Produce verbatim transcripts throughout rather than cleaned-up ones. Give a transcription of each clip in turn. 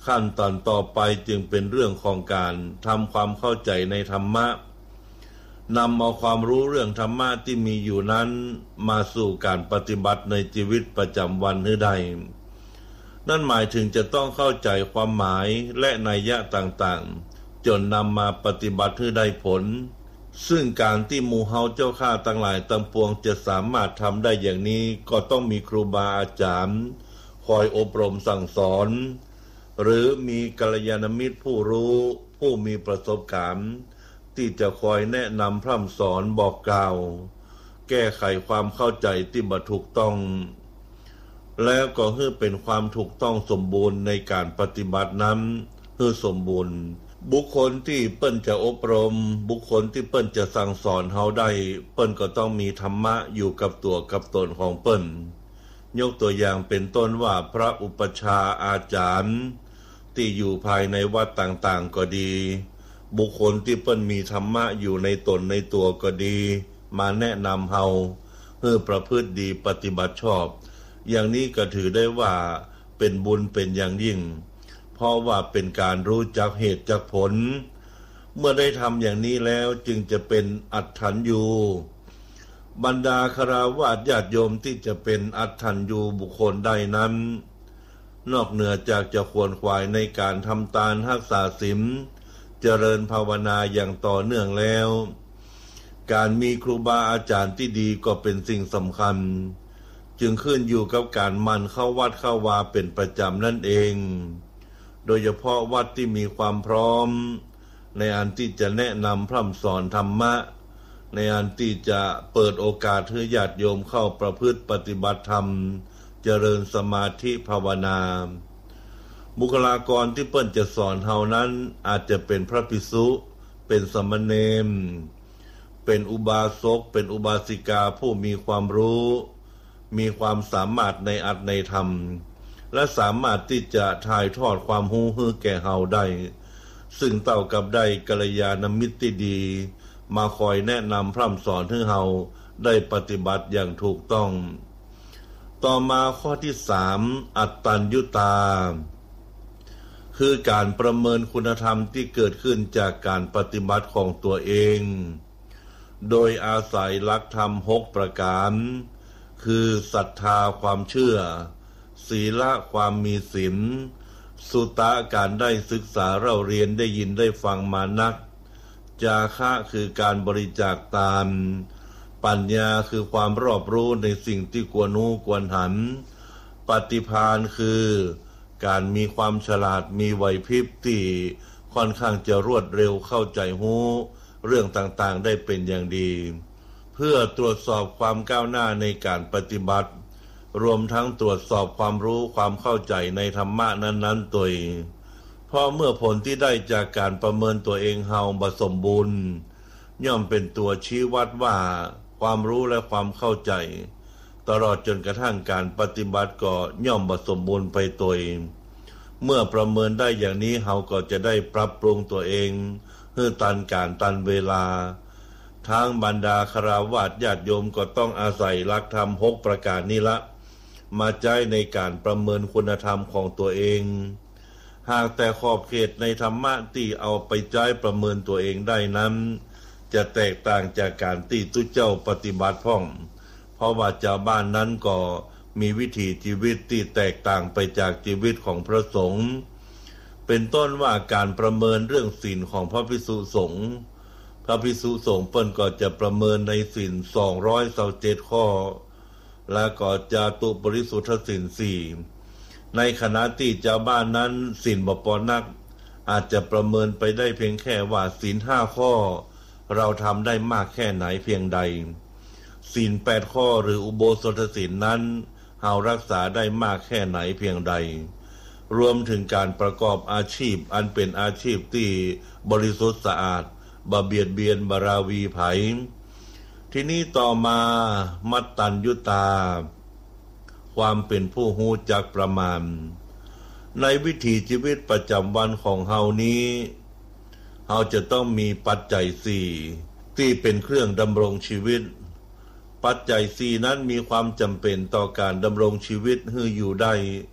ขั้นตอนต่อไปจึงเป็นเรื่องของการทำความเข้าใจในธรรมะนำเอาความรู้เรื่องธรรมะที่มีอยู่นั้นมาสู่การปฏิบัติในชีวิตประจำวันให้ได้นั่นหมายถึงจะต้องเข้าใจความหมายและนัยยะต่างๆจนนำมาปฏิบัติให้ได้ผลซึ่งการที่หมู่เฮาเจ้าข้าทั้งหลายทั้งปวงจะสามารถทำได้อย่างนี้ก็ต้องมีครูบาอาจารย์คอยอบรมสั่งสอนหรือมีกัลยาณมิตรผู้รู้ผู้มีประสบการณ์ที่จะคอยแนะนำพร่ำสอนบอกกล่าวแก้ไขความเข้าใจที่บ่ถูกต้องแล้วก็ให้เป็นความถูกต้องสมบูรณ์ในการปฏิบัตินั้นให้สมบูรณ์บุคคลที่เปิ้นจะอบรมบุคคลที่เปิ้นจะสั่งสอนเฮาได้เปิ้นก็ต้องมีธรรมะอยู่กับตัวกับตนของเปิ้นยกตัวอย่างเป็นต้นว่าพระอุปัชฌาย์อาจารย์ที่อยู่ภายในวัดต่างๆก็ดีบุคคลที่เปิ้นมีธรรมะอยู่ในตนในตัวก็ดีมาแนะนำเฮาให้ประพฤติดีปฏิบัติชอบอย่างนี้ก็ถือได้ว่าเป็นบุญเป็นอย่างยิ่งเพราะว่าเป็นการรู้จักเหตุจักผลเมื่อได้ทำอย่างนี้แล้วจึงจะเป็นอัตถัญญูบรรดาคฤหัสถ์ญาติโยมที่จะเป็นอัตถัญญูบุคคลได้นั้นนอกเหนือจากจะควรขวายในการทำทานรักษาศีลเจริญภาวนาอย่างต่อเนื่องแล้วการมีครูบาอาจารย์ที่ดีก็เป็นสิ่งสำคัญจึงขึ้นอยู่กับการมั่นเข้าวัดเข้าวาเป็นประจำนั่นเองโดยเฉพาะวัดที่มีความพร้อมในอันที่จะแนะนำพร่ำสอนธรรมะในอันที่จะเปิดโอกาสให้ญาติโยมเข้าประพฤติปฏิบัติธรรมเจริญสมาธิภาวนาบุคลากรที่เปิ้นจะสอนเฮานั้นอาจจะเป็นพระภิกษุเป็นสมณเณรเป็นอุบาสกเป็นอุบาสิกาผู้มีความรู้มีความสามารถในอัตในธรรมและสามารถที่จะถ่ายทอดความรู้ให้แก่เฮาได้ซึ่งเท่ากับได้กัลยาณมิตรที่ดีมาคอยแนะนำพร่ำสอนให้เฮาได้ปฏิบัติอย่างถูกต้องต่อมาข้อที่สามอัตตัญญุตาคือการประเมินคุณธรรมที่เกิดขึ้นจากการปฏิบัติของตัวเองโดยอาศัยหลักธรรมหกประการคือศรัทธาความเชื่อศีลความมีศีลสุตะการได้ศึกษาเราเรียนได้ยินได้ฟังมานักจาคะคือการบริจาคทานปัญญาคือความรอบรู้ในสิ่งที่ควรรู้ควรหันปฏิภาณคือการมีความฉลาดมีไหวพริบที่ค่อนข้างจะรวดเร็วเข้าใจรู้เรื่องต่างๆได้เป็นอย่างดีเพื่อตรวจสอบความก้าวหน้าในการปฏิบัติรวมทั้งตรวจสอบความรู้ความเข้าใจในธรรมะนั้นๆตัวเพราะเมื่อผลที่ได้จากการประเมินตัวเองเฮาบ่สมบูรณ์ย่อมเป็นตัวชี้วัดว่าความรู้และความเข้าใจตลอดจนกระทั่งการปฏิบัติก็ย่อมบ่สมบูรณ์ไปตัวเมื่อประเมินได้อย่างนี้เฮาก็จะได้ปรับปรุงตัวเองเพื่อตันการตันเวลาทางบรรดาคฤหัสถ์ญาติโยมก็ต้องอาศัยหลักธรรมหกประการนี้ละมาใช้ในการประเมินคุณธรรมของตัวเองหากแต่ขอบเขตในธรรมะที่เอาไปใช้ประเมินตัวเองได้นั้นจะแตกต่างจากการที่ตุเจ้าปฏิบัติพ่องเพราะว่าชาวบ้านนั้นก็มีวิถีชีวิตที่แตกต่างไปจากชีวิตของพระสงฆ์เป็นต้นว่าการประเมินเรื่องศีลของพระภิกษุสงฆ์พระภิกษุสงฆ์เปิ้นก็จะประเมินในศีลสองร้อยยี่สิบเจ็ดข้อและก็จาตุปริสุทธศีลสี่ในขณะที่ชาวบ้านนั้นศีลบ่พอนักอาจจะประเมินไปได้เพียงแค่ว่าศีลห้าข้อเราทำได้มากแค่ไหนเพียงใดศีลแปดข้อหรืออุโบสถศีลนั้นเรารักษาได้มากแค่ไหนเพียงใดรวมถึงการประกอบอาชีพอันเป็นอาชีพที่บริสุทธิ์สะอาดบ่เบียดเบียนบราวีไผทีนี้ต่อมามัตตัญญุตาความเป็นผู้รู้จักประมาณในวิถีชีวิตประจำวันของเฮานี้เฮาจะต้องมีปัจจัยสี่ที่เป็นเครื่องดำรงชีวิตปัจจัยสี่นั้นมีความจำเป็นต่อการดำรงชีวิตให้อยู่ได้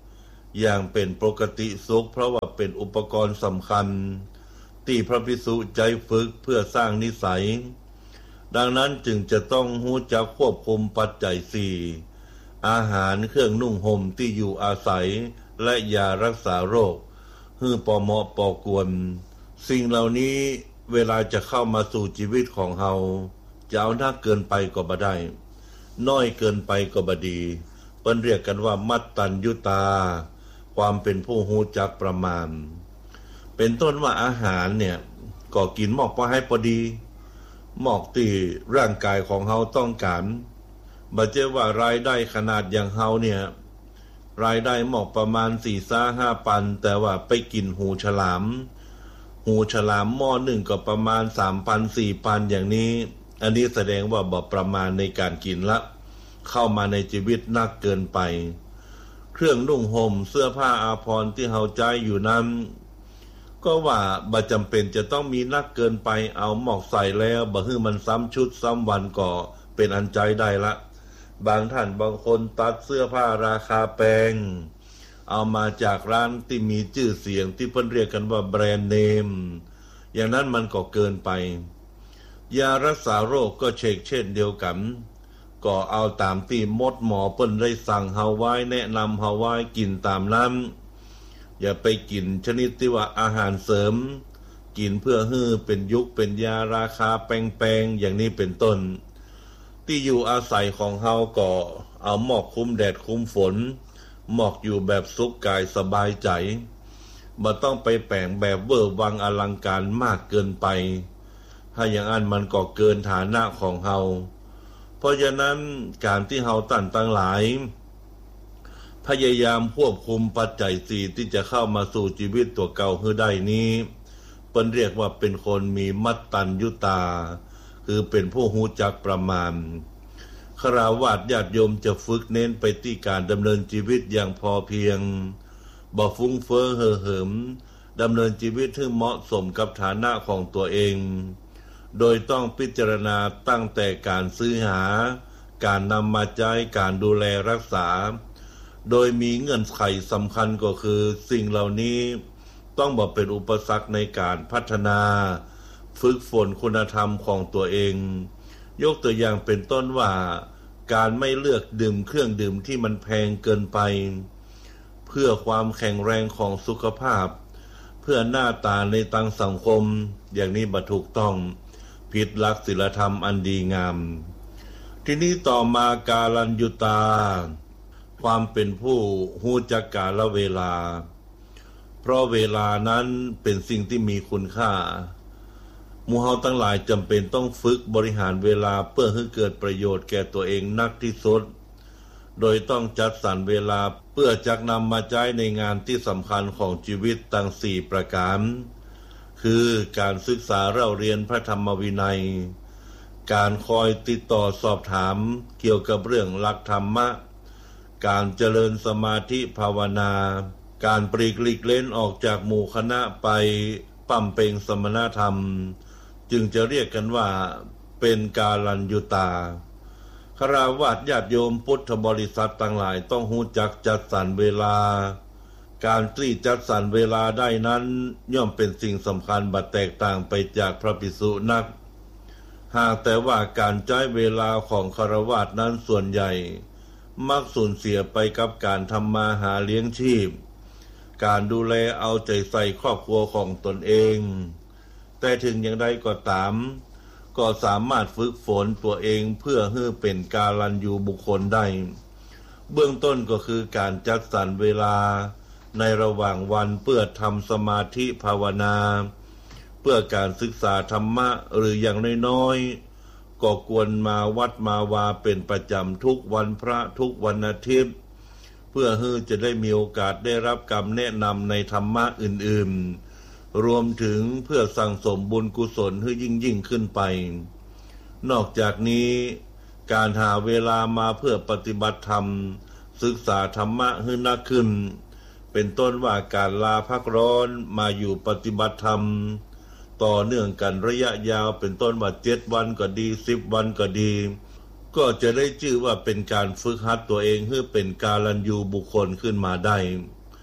อย่างเป็นปกติสุขเพราะว่าเป็นอุปกรณ์สำคัญที่พระภิกษุใจฝึกเพื่อสร้างนิสัยดังนั้นจึงจะต้องรู้จักควบคุมปัจจัยสี่อาหารเครื่องนุ่งห่มที่อยู่อาศัยและยารักษาโรคฮือปอเหมาะปอกวนสิ่งเหล่านี้เวลาจะเข้ามาสู่ชีวิตของเฮาจะเอาหนักเกินไปก็บ่ได้น้อยเกินไปก็บ่ดีเปิ้นเรียกกันว่ามัตตัญญุตาความเป็นผู้รู้จักประมาณเป็นต้นว่าอาหารเนี่ยก็กินหมอกพอให้พอดีหมอกที่ร่างกายของเฮาต้องการบ่เจอว่ารายได้ขนาดอย่างเฮาเนี่ยรายได้หมอกประมาณ สี่ถึงห้า ปันแต่ว่าไปกินหูฉลามหูฉลามหม้อหนึ่งก็ประมาณ สามพัน สี่พัน อย่างนี้อันนี้แสดงว่าบ่ประมาณในการกินละเข้ามาในชีวิตนักเกินไปเครื่องนุ่งห่มเสื้อผ้าอาภรณ์ที่เฮาใจอยู่นั้นก็ว่าบ่จำเป็นจะต้องมีนักเกินไปเอาหมอกใส่แล้วบ่ฮื้อมันซ้ำชุดซ้ำวันก็เป็นอันใจได้ละบางท่านบางคนตัดเสื้อผ้าราคาแพงเอามาจากร้านที่มีชื่อเสียงที่เพิ่นเรียกกันว่าแบรนด์เนมอย่างนั้นมันก็เกินไปยารักษาโรคก็เชกเช่นเดียวกันก็เอาตามที่มดหมอเปิ้นได้สั่งเฮาไว้แนะนำเฮาไว้กินตามนั้นอย่าไปกินชนิดที่ว่าอาหารเสริมกินเพื่อฮื้อเป็นยุคเป็นยาราคาแพงๆอย่างนี้เป็นต้นที่อยู่อาศัยของเฮาก็เอาหมอกคุ้มแดดคุ้มฝนหมอกอยู่แบบสุขกายสบายใจบ่ต้องไปแปลงแบบเวอร์วังอลังการมากเกินไปถ้าอย่างนั้นมันก็เกินฐานะของเฮาเพราะฉะนั้นการที่เฮาตั้นตั้งหลายพยายามควบคุมปัจจัยสี่ที่จะเข้ามาสู่ชีวิตตัวเก่าให้ได้นี้เปิ้นเรียกว่าเป็นคนมีมัตตัญญุตาคือเป็นผู้รู้จักประมาณฆราวาสญาติโยมจะฝึกเน้นไปที่การดำเนินชีวิตอย่างพอเพียงบ่ฟุ้งเฟ้อเห่อเหิมดำเนินชีวิตให้เหมาะสมกับฐานะของตัวเองโดยต้องพิจารณาตั้งแต่การซื้อหาการนำมาใช้การดูแลรักษาโดยมีเงื่อนไขสำคัญก็คือสิ่งเหล่านี้ต้องบ่เป็นอุปสรรคในการพัฒนาฝึกฝนคุณธรรมของตัวเองยกตัวอย่างเป็นต้นว่าการไม่เลือกดื่มเครื่องดื่มที่มันแพงเกินไปเพื่อความแข็งแรงของสุขภาพเพื่อหน้าตาในทางสังคมอย่างนี้บ่ถูกต้องผิดหลักศีลธรรมอันดีงามทีนี้ต่อมากาลัญญุตาความเป็นผู้รู้จักกาลเวลาเพราะเวลานั้นเป็นสิ่งที่มีคุณค่าหมู่เฮาทั้งหลายจำเป็นต้องฝึกบริหารเวลาเพื่อให้เกิดประโยชน์แก่ตัวเองนักที่สุดโดยต้องจัดสรรเวลาเพื่อจักนำมาใช้ในงานที่สำคัญของชีวิตทั้งสี่ประการคือการศึกษาเล่าเรียนพระธรรมวินัยการคอยติดต่อสอบถามเกี่ยวกับเรื่องหลักธรรมะการเจริญสมาธิภาวนาการปลีกหลีกเล่นออกจากหมู่คณะไปปั่มเปงสมณธรรมจึงจะเรียกกันว่าเป็นกาลัญญุตาฆราวาสญาติโยมพุทธบริษัททั้งหลายต้องรู้จักจัดสรรเวลาการที่จัดสรรเวลาได้นั้นย่อมเป็นสิ่งสำคัญบัดแตกต่างไปจากพระภิกษุนักหากแต่ว่าการใช้เวลาของฆราวาสนั้นส่วนใหญ่มักสูญเสียไปกับการทำมาหาเลี้ยงชีพการดูแลเอาใจใส่ครอบครัวของตนเองแต่ถึงอย่างใดก็ตามก็สามารถฝึกฝนตัวเองเพื่อให้เป็นกาลัญญูบุคคลได้เบื้องต้นก็คือการจัดสรรเวลาในระหว่างวันเพื่อทำสมาธิภาวนาเพื่อการศึกษาธรรมะหรืออย่างน้อยๆก็ควรมาวัดมาวาเป็นประจำทุกวันพระทุกวันอาทิตย์เพื่อให้จะได้มีโอกาสได้รับคำแนะนำในธรรมะอื่นๆรวมถึงเพื่อสั่งสมบุญกุศลให้ยิ่งยิ่งขึ้นไปนอกจากนี้การหาเวลามาเพื่อปฏิบัติธรรมศึกษาธรรมะให้นักขึ้นเป็นต้นว่าการลาพักร้อนมาอยู่ปฏิบัติธรรมต่อเนื่องกันระยะยาวเป็นต้นว่าเจ็ดวันก็ดีสิบวันก็ดีก็จะได้ชื่อว่าเป็นการฝึกหัดตัวเองให้เป็นกาลัญญูบุคคลขึ้นมาได้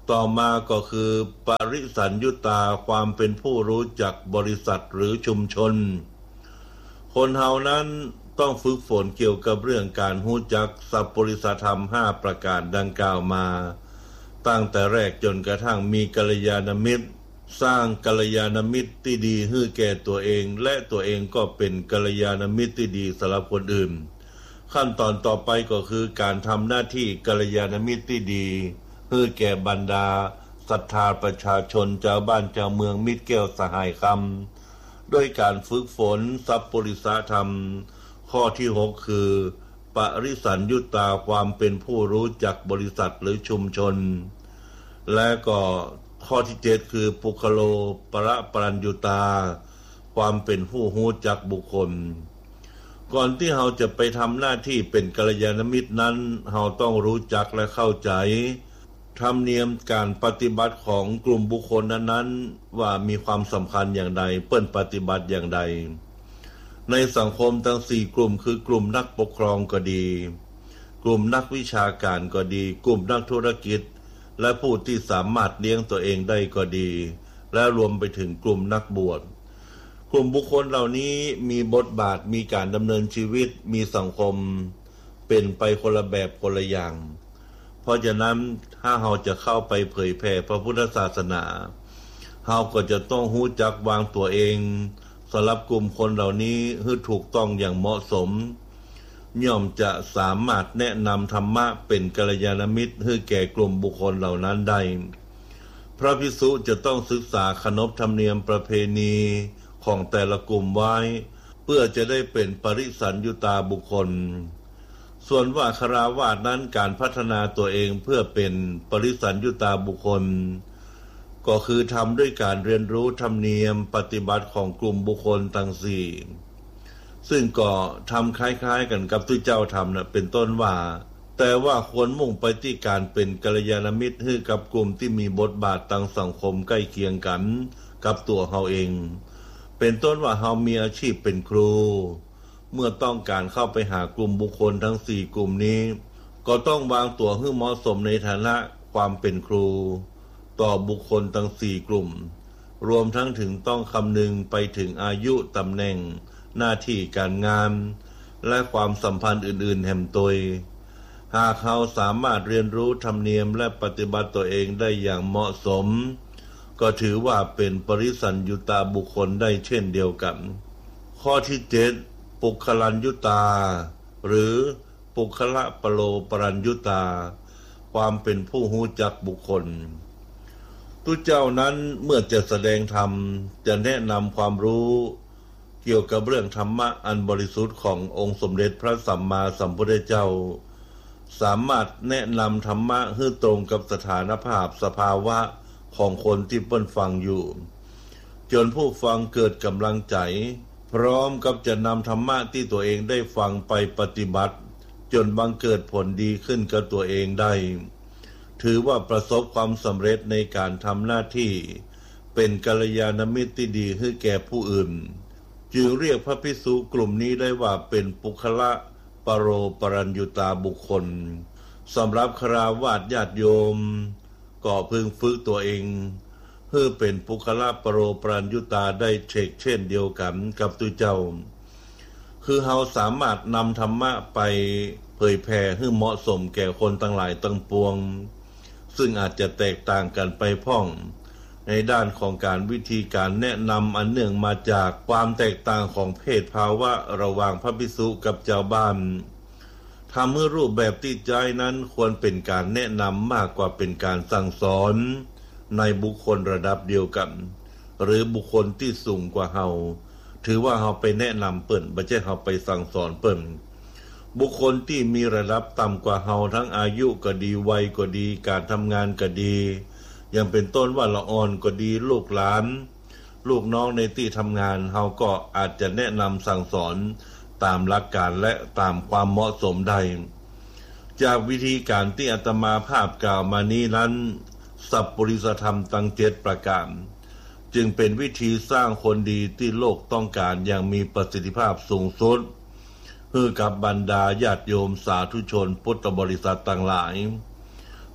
ต่อมาก็คือปริสัญญุตาความเป็นผู้รู้จักบริษัทหรือชุมชนคนเฮานั้นต้องฝึกฝนเกี่ยวกับเรื่องการรู้จักสัพปริสธรรมห้าประการดังกล่าวมาตั้งแต่แรกจนกระทั่งมีกัลยาณมิตรสร้างกัลยาณมิตรที่ดีให้แก่ตัวเองและตัวเองก็เป็นกัลยาณมิตรที่ดีสำหรับคนอื่นขั้นตอนต่อไปก็คือการทำหน้าที่กัลยาณมิตรที่ดีให้แก่บรรดาศรัทธาประชาชนชาวบ้านชาวเมืองมิตรแก้วสหายคำด้วยการฝึกฝนสัพปริสธรรมข้อที่หกคือปริสัญญุตาความเป็นผู้รู้จักบริษัทหรือชุมชนและก็ข้อที่เจ็ดคือปุคโลปรปรัญญุตาความเป็นผู้รู้จักบุคคลก่อนที่เราจะไปทำหน้าที่เป็นกัลยาณมิตรนั้นเราต้องรู้จักและเข้าใจธรรมเนียมการปฏิบัติของกลุ่มบุคคลนั้นๆว่ามีความสำคัญอย่างใดเปิ้นปฏิบัติอย่างใดในสังคมทั้งสี่กลุ่มคือกลุ่มนักปกครองก็ดีกลุ่มนักวิชาการก็ดีกลุ่มนักธุรกิจและผู้ที่สามารถเลี้ยงตัวเองได้ก็ดีและรวมไปถึงกลุ่มนักบวชกลุ่มบุคคลเหล่านี้มีบทบาทมีการดำเนินชีวิตมีสังคมเป็นไปคนละแบบคนละอย่างเพราะฉะนั้นถ้าเราจะเข้าไปเผยแผ่พระพุทธศาสนาเราก็จะต้องรู้จักวางตัวเองสำหรับกลุ่มคนเหล่านี้ให้ถูกต้องอย่างเหมาะสมย่อมจะสามารถแนะนำธรรมะเป็นกัลยาณมิตรให้แก่กลุ่มบุคคลเหล่านั้นได้พระภิกษุจะต้องศึกษาขนบธรรมเนียมประเพณีของแต่ละกลุ่มไว้เพื่อจะได้เป็นปริสัญญุตาบุคคลส่วนว่าคฤหัสถ์นั้นการพัฒนาตัวเองเพื่อเป็นปริสัญญุตาบุคคลก็คือทำด้วยการเรียนรู้ธรรมเนียมปฏิบัติของกลุ่มบุคคลทั้งสี่ซึ่งก็ทำคล้ายๆกันกับที่เจ้าทำนะเป็นต้นว่าแต่ว่าควรมุ่งไปที่การเป็นกัลยาณมิตรให้กับกลุ่มที่มีบทบาททางสังคมใกล้เคียงกันกับตัวเฮาเองเป็นต้นว่าเฮามีอาชีพเป็นครูเมื่อต้องการเข้าไปหากลุ่มบุคคลทั้งสี่กลุ่มนี้ก็ต้องวางตัวให้เหมาะสมในฐานะความเป็นครูต่อบุคคลทั้งสี่กลุ่มรวมทั้งถึงต้องคำนึงไปถึงอายุตำแหน่งหน้าที่การงานและความสัมพันธ์อื่นๆแห่งตนหากเขาสามารถเรียนรู้ธรรมเนียมและปฏิบัติตัวเองได้อย่างเหมาะสมก็ถือว่าเป็นปริสัญญุตาบุคคลได้เช่นเดียวกันข้อที่เจ็ดปุคลัญญุตาหรือปุคละปโลปรัญญุตาความเป็นผู้รู้จักบุคคลตุเจ้านั้นเมื่อจะแสดงธรรมจะแนะนำความรู้เกี่ยวกับเรื่องธรรมะอันบริสุทธิ์ขององค์สมเด็จพระสัมมาสัมพุทธเจ้าสามารถแนะนำธรรมะให้ตรงกับสถานภาพสภาวะของคนที่เปิ้นฟังอยู่จนผู้ฟังเกิดกำลังใจพร้อมกับจะนำธรรมะที่ตัวเองได้ฟังไปปฏิบัติจนบังเกิดผลดีขึ้นกับตัวเองได้ถือว่าประสบความสำเร็จในการทำหน้าที่เป็นกัลยาณมิตรที่ดีให้แก่ผู้อื่นจึงเรียกพระภิกษุกลุ่มนี้ได้ว่าเป็นปุคละปโรปรัญญุตาบุคคลสำหรับคฤหัสถ์ญาติโยมก็พึงฝึกตัวเองเพื่อเป็นปุคละปโรปรัญญุตาได้เช่นเช่นเดียวกันกับตุเจ้าคือเราสามารถนำธรรมะไปเผยแผ่ให้เหมาะสมแก่คนทั้งหลายทั้งปวงซึ่งอาจจะแตกต่างกันไปพ้องในด้านของการวิธีการแนะนำอันเนื่องมาจากความแตกต่างของเพศภาวะระหว่างพระภิกษุกับชาวบ้านทำให้รูปแบบที่ใจนั้นควรเป็นการแนะนำมากกว่าเป็นการสั่งสอนในบุคคลระดับเดียวกันหรือบุคคลที่สูงกว่าเฮาถือว่าเฮาไปแนะนำเปิ้นบ่ใช่เฮาไปสั่งสอนเปิ้นบุคคลที่มีระดับต่ำกว่าเฮาทั้งอายุก็ดีวัยก็ดีการทำงานก็ดีอย่างเป็นต้นว่าละอ่อนก็ดีลูกหลานลูกน้องในที่ทำงานเฮาก็อาจจะแนะนำสั่งสอนตามหลักการและตามความเหมาะสมได้จากวิธีการที่อาตมาภาพกล่าวมานี้นั้นสัพปริสธรรมตั้งเจ็ดประการจึงเป็นวิธีสร้างคนดีที่โลกต้องการอย่างมีประสิทธิภาพสูงสุดเพื่อกับบรรดาญาติโยมสาธุชนพุทธบริษัทต่างหลาย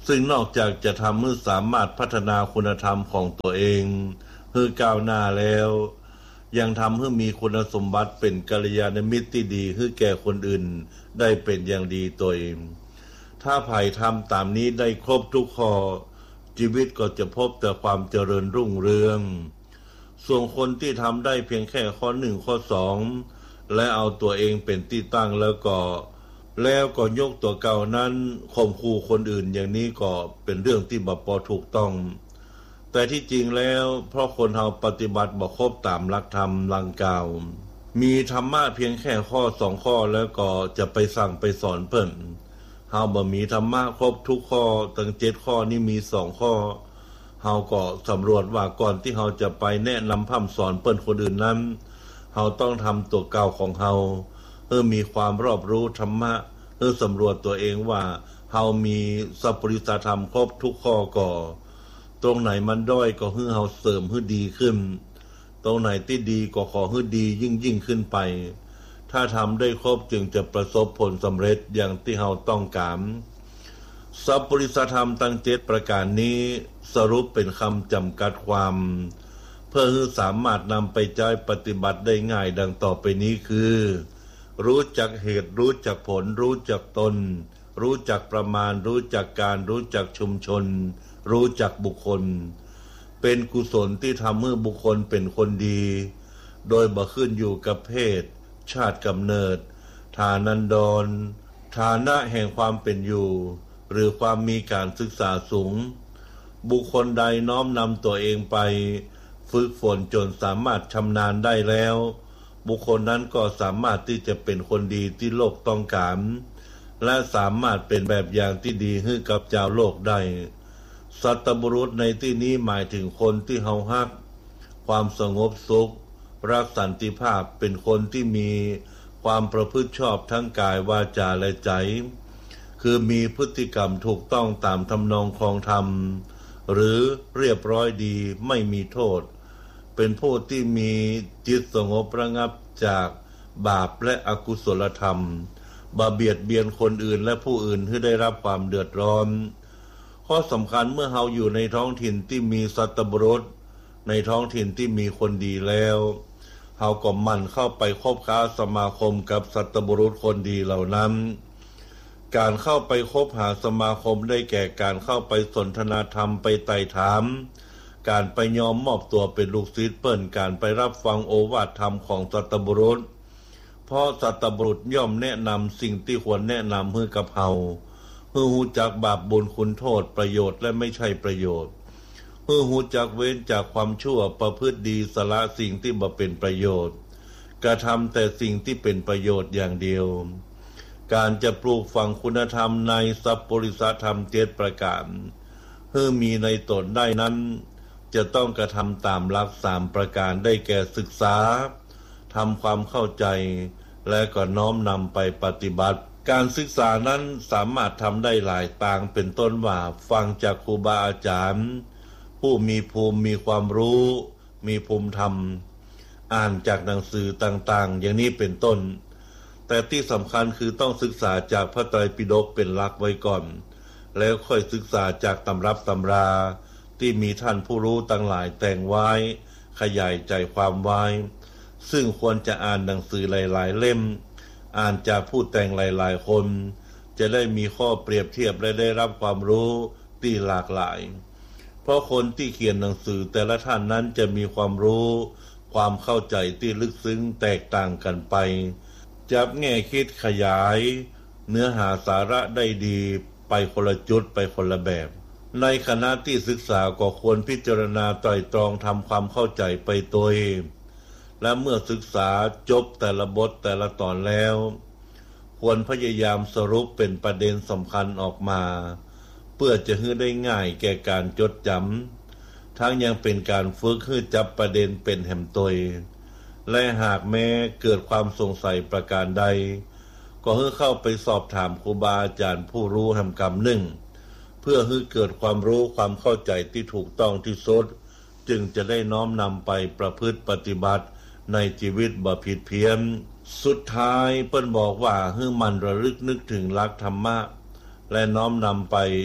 ซึ่งนอกจากจะทำให้สามารถพัฒนาคุณธรรมของตัวเองให้ก้าวหน้าแล้วยังทำให้มีคุณสมบัติเป็นกัลยาณมิตรที่ดีให้แก่คนอื่นได้เป็นอย่างดีตัวเองถ้าไผ่ทำตามนี้ได้ครบทุกข้อชีวิตก็จะพบแต่ความเจริญรุ่งเรืองส่วนคนที่ทำได้เพียงแค่ข้อหนึ่งข้อสองและเอาตัวเองเป็นที่ตั้งแล้วก็แล้วก็ยกตัวเก่านั้นข่มขู่คนอื่นอย่างนี้ก็เป็นเรื่องที่บ่พอถูกต้องแต่ที่จริงแล้วเพราะคนเราปฏิบัติบ่ครบตามหลักธรรมลังกล่าวมีธรรมะเพียงแค่ข้อสองข้อแล้วก็จะไปสั่งไปสอนเพิ่นเฮาบ่มีธรรมะครบทุกข้อตั้งเจ็ดข้อนี้มีสองข้อเฮาก็สำรวจว่าก่อนที่เฮาจะไปแนะนำพร่ำสอนเพิ่นคนอื่นนั้นเฮาต้องทำตัวเก่าของเฮาเพื่อมีความรอบรู้ธรรมะเพื่อสำรวจตัวเองว่าเฮามีสัพปริสธรรมครบทุกข้อก่อตรงไหนมันด้อยก็ให้เฮาเสริมให้ดีขึ้นตรงไหนที่ดีก็ขอให้ดียิ่งยิ่งขึ้นไปถ้าทำได้ครบจึงจะประสบผลสำเร็จอย่างที่เฮาต้องการสัพปริสธรรมตั้งเจ็ดประการนี้สรุปเป็นคำจำกัดความเพื่อให้สามารถนำไปใช้ปฏิบัติได้ง่ายดังต่อไปนี้คือรู้จักเหตุรู้จักผลรู้จักตนรู้จักประมาณรู้จักการรู้จักชุมชนรู้จักบุคคลเป็นกุศลที่ทำให้บุคคลเป็นคนดีโดยบ่ขึ้นอยู่กับเพศชาติกำเนิดฐานันดรฐานะแห่งความเป็นอยู่หรือความมีการศึกษาสูงบุคคลใดน้อมนำตัวเองไปฝึกฝนจนสามารถชำนาญได้แล้วบุคคลนั้นก็สามารถที่จะเป็นคนดีที่โลกต้องการและสามารถเป็นแบบอย่างที่ดีให้กับชาวโลกได้สัตบุรุษในที่นี้หมายถึงคนที่เฮาฮักความสงบสุขรักสันติภาพเป็นคนที่มีความประพฤติชอบทั้งกายวาจาและใจคือมีพฤติกรรมถูกต้องตามทำนองครองธรรมหรือเรียบร้อยดีไม่มีโทษเป็นผู้ที่มีจิตสงบระงับจากบาปและอกุศลธรรมบ่เบียดเบียนคนอื่นและผู้อื่นให้ได้รับความเดือดร้อนข้อสำคัญเมื่อเฮาอยู่ในท้องถิ่นที่มีสัตบุรุษในท้องถิ่นที่มีคนดีแล้วเฮาก็หมั่นเข้าไปคบค้าสมาคมกับสัตบุรุษคนดีเหล่านั้นการเข้าไปคบหาสมาคมได้แก่การเข้าไปสนทนาธรรมไปไต่ถามการไปยอมมอบตัวเป็นลูกศิษย์เปิ้นการไปรับฟังโอวาทธรรมของสัตบุรุษเพราะสัตบุรุษย่อมแนะนำสิ่งที่ควรแนะนำให้กับเฮาเพื่อรู้จักบาปบุญคุณโทษประโยชน์และไม่ใช่ประโยชน์เพื่อรู้จักเว้นจากความชั่วประพฤติดีสละสิ่งที่บ่เป็นประโยชน์กระทำแต่สิ่งที่เป็นประโยชน์อย่างเดียวการจะปลูกฝังคุณธรรมในสัพปริสธรรมเจ็ดประการเพื่อมีในตนได้นั้นจะต้องกระทำตามหลักสามประการได้แก่ศึกษาทำความเข้าใจและก็น้อมนำไปปฏิบัติการศึกษานั้นสามารถทำได้หลายต่างเป็นต้นว่าฟังจากครูบาอาจารย์ผู้มีภูมิมีความรู้มีภูมิธรรมอ่านจากหนังสือต่างๆอย่างนี้เป็นต้นแต่ที่สำคัญคือต้องศึกษาจากพระไตรปิฎกเป็นหลักไว้ก่อนแล้วค่อยศึกษาจากตำรับตำราที่มีท่านผู้รู้ตั้งหลายแต่งไว้ขยายใจความไว้ซึ่งควรจะอ่านหนังสือหลายๆเล่มอ่านจากผู้แต่งหลายๆคนจะได้มีข้อเปรียบเทียบและได้รับความรู้ที่หลากหลายเพราะคนที่เขียนหนังสือแต่ละท่านนั้นจะมีความรู้ความเข้าใจที่ลึกซึ้งแตกต่างกันไปจับแง่คิดขยายเนื้อหาสาระได้ดีไปคนละจุดไปคนละแบบในคณะที่ศึกษาก็ควรพิจารณาไตร่ตรองทำความเข้าใจไปตัวเองและเมื่อศึกษาจบแต่ละบทแต่ละตอนแล้วควรพยายามสรุปเป็นประเด็นสำคัญออกมาเพื่อจะให้ได้ง่ายแก่การจดจำทั้งยังเป็นการฝึกให้จับประเด็นเป็นแหมตัวและหากแม้เกิดความสงสัยประการใดก็ให้เข้าไปสอบถามครูบาอาจารย์ผู้รู้แห่งกรรมหนึ่งเพื่อให้เกิดความรู้ความเข้าใจที่ถูกต้องที่สุดจึงจะได้น้อมนำไปประพฤติปฏิบัติในชีวิตบ่ผิดเพี้ยนสุดท้ายเปิ้นบอกว่าให้มันระลึกนึกถึงหลักธรรมะและน้อมนำไป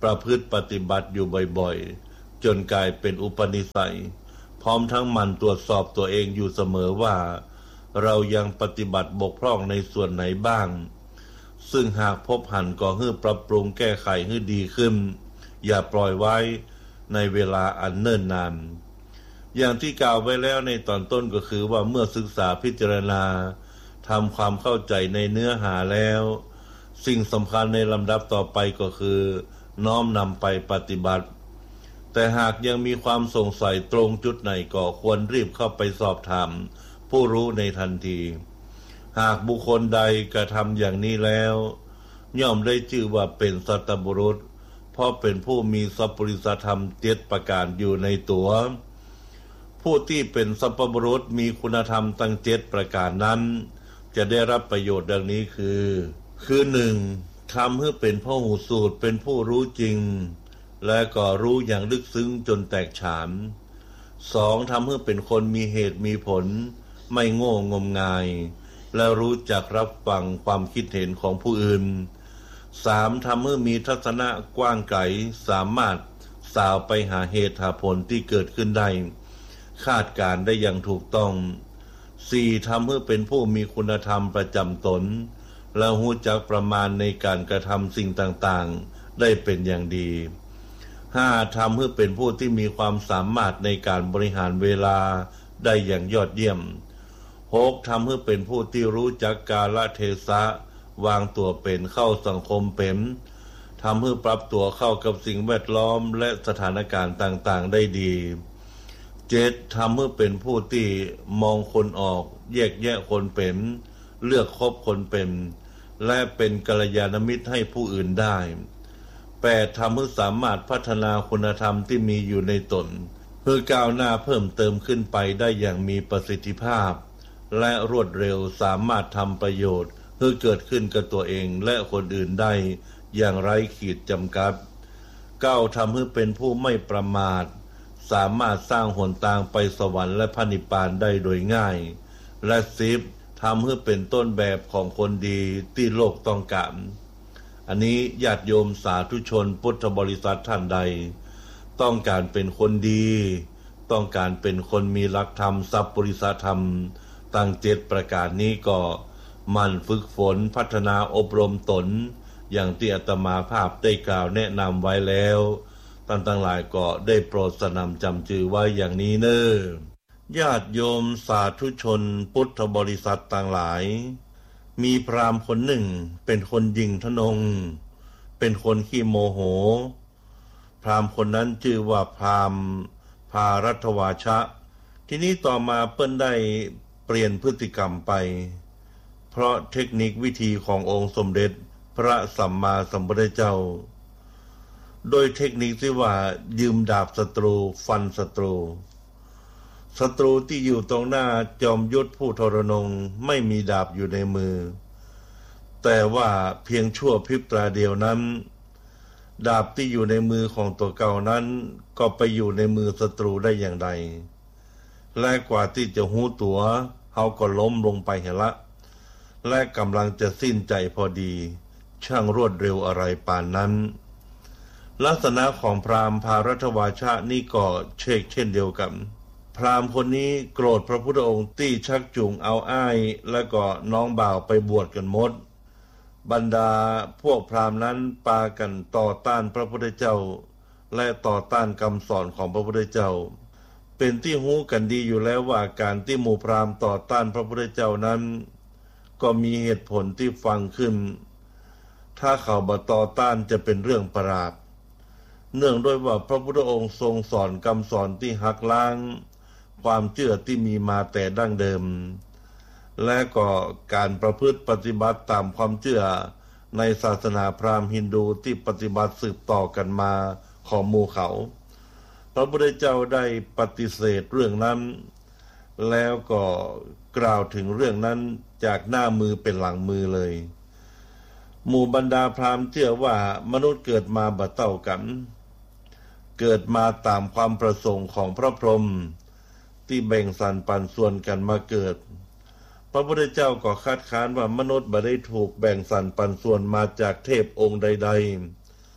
ประพฤติปฏิบัติอยู่บ่อยๆจนกลายเป็นอุปนิสัยพร้อมทั้งมันตรวจสอบตัวเองอยู่เสมอว่าเรายังปฏิบัติบกพร่องในส่วนไหนบ้างซึ่งหากพบหันก็ให้ปรับปรุงแก้ไขให้ดีขึ้นอย่าปล่อยไว้ในเวลาอันเนิ่นนานอย่างที่กล่าวไว้แล้วในตอนต้นก็คือว่าเมื่อศึกษาพิจารณาทำความเข้าใจในเนื้อหาแล้วสิ่งสำคัญในลำดับต่อไปก็คือน้อมนำไปปฏิบัติแต่หากยังมีความสงสัยตรงจุดไหนก็ควรรีบเข้าไปสอบถามผู้รู้ในทันทีหากบุคคลใดกระทำอย่างนี้แล้วย่อมได้ชื่อว่าเป็นสัตบุรุษเพราะเป็นผู้มีสัพพุริสธรรมเจ็ดประการอยู่ในตัวผู้ที่เป็นสัพบุรุษมีคุณธรรมตั้งเจ็ดประการนั้นจะได้รับประโยชน์ดังนี้คือคือหนึ่งทำให้เป็นผู้หูสูตรเป็นผู้รู้จริงและก็รู้อย่างลึกซึ้งจนแตกฉานสองทำให้เป็นคนมีเหตุมีผลไม่โง่งมงายและรู้จักรับฟังความคิดเห็นของผู้อื่นสามทำให้มีทัศนะกว้างไกลสามารถสาวไปหาเหตุหาผลที่เกิดขึ้นได้คาดการได้อย่างถูกต้องสี่ทำให้เป็นผู้มีคุณธรรมประจำตนและรู้จักประมาณในการกระทำสิ่งต่างๆได้เป็นอย่างดีห้าทำให้เป็นผู้ที่มีความสามารถในการบริหารเวลาได้อย่างยอดเยี่ยมหกทำให้เป็นผู้ที่รู้จักกาลเทศะวางตัวเป็นเข้าสังคมเป็นทำให้ปรับตัวเข้ากับสิ่งแวดล้อมและสถานการณ์ต่างๆได้ดีเจ็ดทำให้เป็นผู้ที่มองคนออกแยกแยะคนเป็นเลือกคบคนเป็นและเป็นกัลยาณมิตรให้ผู้อื่นได้แปดทำให้สามารถพัฒนาคุณธรรมที่มีอยู่ในตนเพื่อก้าวหน้าเพิ่มเติมขึ้นไปได้อย่างมีประสิทธิภาพและรวดเร็วสามารถทำประโยชน์เพื่อเกิดขึ้นกับตัวเองและคนอื่นได้อย่างไร้ขีดจำกัดเก้าทำให้เป็นผู้ไม่ประมาทสามารถสร้างหนทางไปสวรรค์และพระนิพพานได้โดยง่ายและสิบทำให้เป็นต้นแบบของคนดีที่โลกต้องการอันนี้ญาติโยมสาธุชนพุทธบริษัทท่านใดต้องการเป็นคนดีต้องการเป็นคนมีหลักธรรมสัพพุริสธรรมตั้งเจ็ดประการนี้ก็มันฝึกฝนพัฒนาอบรมตนอย่างที่อาตมาภาพได้กล่าวแนะนำไว้แล้วท่านทั้งหลายก็ได้โปรดสนำจำจือไว้อย่างนี้เนอญาติโยมสาธุชนพุทธบริษัทต่างหลายมีพราหมณ์คนหนึ่งเป็นคนยิงทนงเป็นคนขี้โมโหพราหมณ์คนนั้นชื่อว่าพราหมณ์พารัตวาชะทีนี้ต่อมาเปิ้นได้เปลี่ยนพฤติกรรมไปเพราะเทคนิควิธีขององค์สมเด็จพระสัมมาสัมพุทธเจ้าโดยเทคนิคที่ว่ายืมดาบศัตรูฟันศัตรูศัตรูที่อยู่ตรงหน้าจอมยุทธผู้ทรนงไม่มีดาบอยู่ในมือแต่ว่าเพียงชั่วพริบตาเดียวนั้นดาบที่อยู่ในมือของตัวเก่านั้นก็ไปอยู่ในมือศัตรูได้อย่างไรและกว่าที่จะหู้ตัวเขาก็ล้มลงไปเห็นละและกำลังจะสิ้นใจพอดีช่างรวดเร็วอะไรปานนั้นลักษณะของพราหมณ์พารัตวาชะนี่ก็เชกเช่นเดียวกันพราหมณ์คนนี้โกรธพระพุทธองค์ที่ชักจูงเอาอ้ายและก็น้องบ่าวไปบวชกันหมดบรรดาพวกพราหมณ์นั้นปากันต่อต้านพระพุทธเจ้าและต่อต้านคำสอนของพระพุทธเจ้าเป็นที่รู้กันดีอยู่แล้วว่าการที่หมู่พราหมณ์ต่อต้านพระพุทธเจ้านั้นก็มีเหตุผลที่ฟังขึ้นถ้าเขาบ่ต่อต้านจะเป็นเรื่องประหลาดเนื่องด้วยว่าพระพุทธองค์ทรงสอนคำสอนที่หักล้างความเชื่อที่มีมาแต่ดั้งเดิมและก็การประพฤติปฏิบัติตามความเชื่อในศาสนาพราหมณ์ฮินดูที่ปฏิบัติสืบต่อกันมาของหมู่เขาพระพุทธเจ้าได้ปฏิเสธเรื่องนั้นแล้วก็กล่าวถึงเรื่องนั้นจากหน้ามือเป็นหลังมือเลยหมู่บรรดาพราหมณ์เชื่อว่ามนุษย์เกิดมาบ่เท่ากันเกิดมาตามความประสงค์ของพระพรหมที่แบ่งสรรปันส่วนกันมาเกิดพระพุทธเจ้าก็คัดค้านว่ามนุษย์บ่ได้ถูกแบ่งสรรปันส่วนมาจากเทพองค์ใด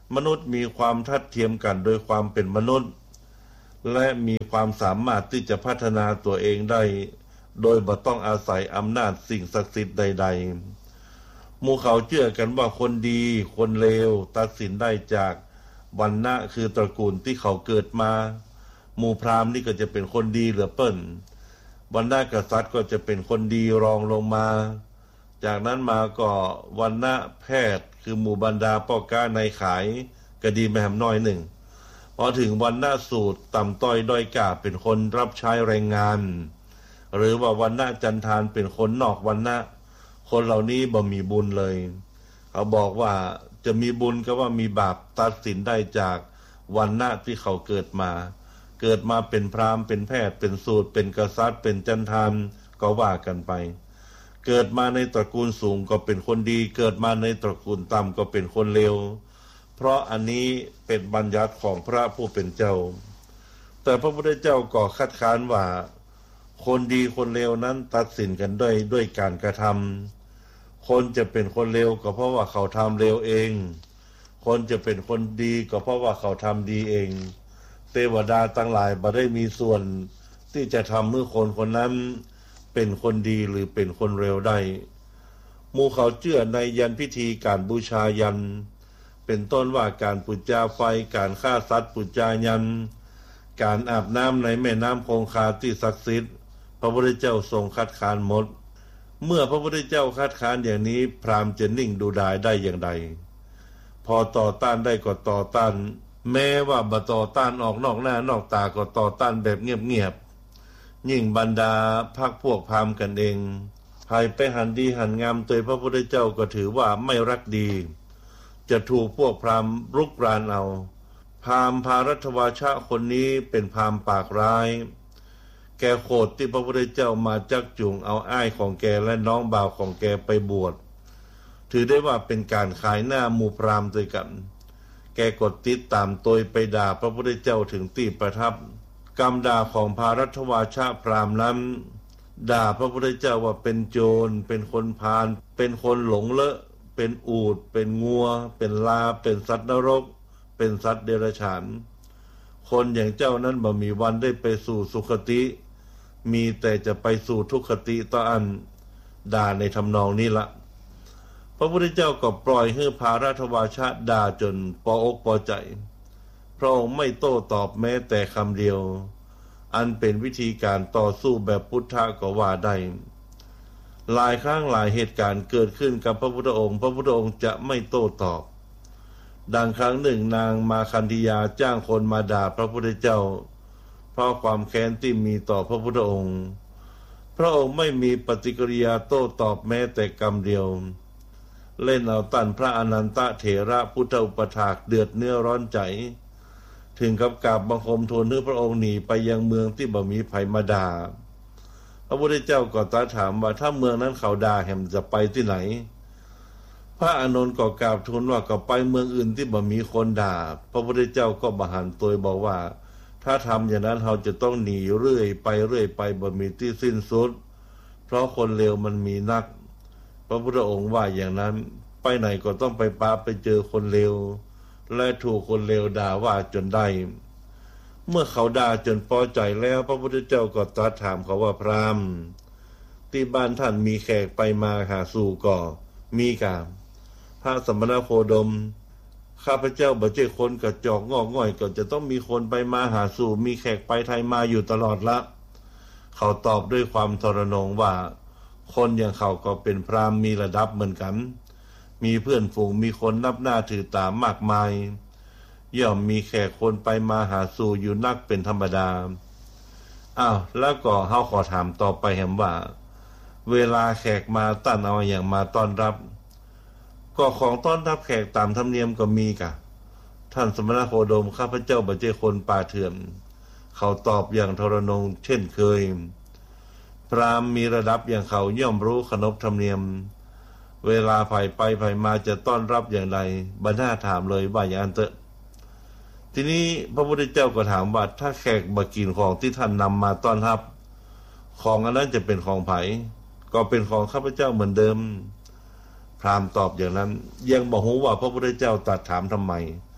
มนุษย์มีความทัดเทียมกันโดยความเป็นมนุษย์และมีความสามารถที่จะพัฒนาตัวเองได้โดยบ่ต้องอาศัยอำนาจสิ่งศักดิ์สิทธิ์ใดๆหมู่เขาเชื่อกันว่าคนดีคนเลวตัดสินได้จากวรรณะคือตระกูลที่เขาเกิดมาหมู่พราหมณ์นี่ก็จะเป็นคนดีเหลือเปิ้นวรรณะกษัตริย์ก็จะเป็นคนดีรองลงมาจากนั้นมาก็วรรณะแพทย์คือหมู่บรรดาพ่อค้าในขายก็ดีไม่แหมน้อยหนึ่งพอถึงวรรณะสูตรต่ำต้อยด้อยกาเป็นคนรับใช้แรงงานหรือว่าวรรณะจันทานเป็นคนนอกวรรณะคนเหล่านี้บ่มีบุญเลยเขาบอกว่าจะมีบุญก็ว่ามีบาปตัดสินได้จากวรรณะที่เขาเกิดมาเกิดมาเป็นพราหมณ์เป็นแพทย์เป็นสูตรเป็นกษัตริย์เป็นจันทานก็ว่ากันไปเกิดมาในตระกูลสูงก็เป็นคนดีเกิดมาในตระกูลต่ำก็เป็นคนเลวเพราะอันนี้เป็นบัญญัติของพระผู้เป็นเจ้าแต่พระพุทธเจ้าก็คัดค้านว่าคนดีคนเลวนั้นตัดสินกันด้วยด้วยการกระทำคนจะเป็นคนเลวก็เพราะว่าเขาทำเลวเองคนจะเป็นคนดีก็เพราะว่าเขาทำดีเองเทวดาทั้งหลายบ่ได้มีส่วนที่จะทำให้คนคนนั้นเป็นคนดีหรือเป็นคนเลวได้หมู่เขาเชื่อในยันพิธีการบูชายันเป็นต้นว่าการปูชาไฟการฆ่าสัตว์ปูชายันการอาบน้ำในแม่น้ำคงคาที่ศักดิ์สิทธิ์พระพุทธเจ้าทรงคัดค้านหมดเมื่อพระพุทธเจ้าคัดค้านอย่างนี้พราหมณ์จะนิ่งดูดายได้อย่างไรพอต่อต้านได้ก็ต่อต้านแม้ว่าบ่ต่อต้านออกนอกหน้านอกตาก็ต่อต้านแบบเงียบๆยิ่งบรรดาพรรคพวกพราหมณ์กันเองใครไปหันดีหันงามโดยพระพุทธเจ้าก็ถือว่าไม่รักดีจะถูกพวกพราหมณ์รุกรานเอาพราหมณ์พารัตวาชะคนนี้เป็นพราหมณ์ปากร้ายแกโคตรที่พระพุทธเจ้ามาจักจูงเอาอ้ายของแกและน้องบ่าวของแกไปบวชถือได้ว่าเป็นการขายหน้าหมู่พราหมณ์ด้วยกันแกกดติดตามตัวไปด่าพระพุทธเจ้าถึงที่ประทับกรรมด่าของพารัตวาชะพราหมณ์นั้นด่าพระพุทธเจ้าว่าเป็นโจรเป็นคนพาลเป็นคนหลงเลอะเป็นอูฐเป็นงัวเป็นลาเป็นสัตว์นรกเป็นสัตว์เดรัจฉานคนอย่างเจ้านั้นบ่มีวันได้ไปสู่สุคติมีแต่จะไปสู่ทุกขติต่ออันด่าในทำนองนี้ละพระพุทธเจ้าก็ปล่อยให้พารัตวาชะด่าจนปอกปอใจพระองค์ไม่โต้ตอบแม้แต่คำเดียวอันเป็นวิธีการต่อสู้แบบพุทธะก็ว่าได้หลายครั้งหลายเหตุการณ์เกิดขึ้นกับพระพุทธองค์พระพุทธองค์จะไม่โต้ตอบดังครั้งหนึ่งนางมาคันธียาจ้างคนมาด่าพระพุทธเจ้าเพราะความแค้นที่มีต่อพระพุทธองค์พระองค์ไม่มีปฏิกิริยาโต้ตอบแม้แต่คำเดียวเล่นเอาตันพระอนันตเถระพุทธอุปถากเดือดเนื้อร้อนใจถึงกับกราบบังคมทูลให้พระองค์หนีไปยังเมืองที่บ่มีภัยมาด่าพระพุทธเจ้าก็ตรัสถามว่าถ้าเมืองนั้นเขาด่าแหมจะไปที่ไหนพระอานนท์ก็กราบทูลว่าก็ไปเมืองอื่นที่บ่มีคนด่าพระพุทธเจ้าก็บหันตัวบอกว่าถ้าทำอย่างนั้นเราจะต้องหนีเรื่อยไปเรื่อยไปบ่มีที่สิ้นสุดเพราะคนเลวมันมีนักพระพุทธองค์ว่าอย่างนั้นไปไหนก็ต้องไปปาไปเจอคนเลวและถูกคนเลวด่าว่าจนได้เมื่อเขาด่าจนพอใจแล้วพระพุทธเจ้าก็ตรัสถามเขาว่าพราหมณ์ที่บ้านท่านมีแขกไปมาหาสู่ก่อมีกามพระสมณโคดมข้าพเจ้าบ่ใช่คนกระจอกงอกง่อยก็จะต้องมีคนไปมาหาสู่มีแขกไปไทยมาอยู่ตลอดละเขาตอบด้วยความทรนงว่าคนอย่างเขาก็เป็นพราหมณ์มีระดับเหมือนกันมีเพื่อนฝูงมีคนนับหน้าถือตามากมายย่อมมีแขกคนไปมาหาสู่อยู่นักเป็นธรรมดาอ้าวแล้วก็เฮาขอถามต่อไปแหมว่าเวลาแขกมาตั้นเอาอย่างมาต้อนรับก็ของต้อนรับแขกตามธรรมเนียมก็มีกะท่านสมณโคดมข้าพเจ้าบ่ใช่คนป่าเถื่อนเขาตอบอย่างทรนงเช่นเคยพราหมณ์มีระดับอย่างเขาย่อมรู้ขนบธรรมเนียมเวลาไผ่ไปไผ่มาจะต้อนรับอย่างไรบ่น่าถามเลยว่าอย่างนั้นเถอะทีนี้พระพุทธเจ้าก็ถามว่าถ้าแขกบ่กินของที่ท่านนำมาต้อนรับของอันนั้นจะเป็นของไผ่ก็เป็นของข้าพเจ้าเหมือนเดิมพราหมณ์ตอบอย่างนั้นยังบอกว่าพระพุทธเจ้าตรัสถามทำไม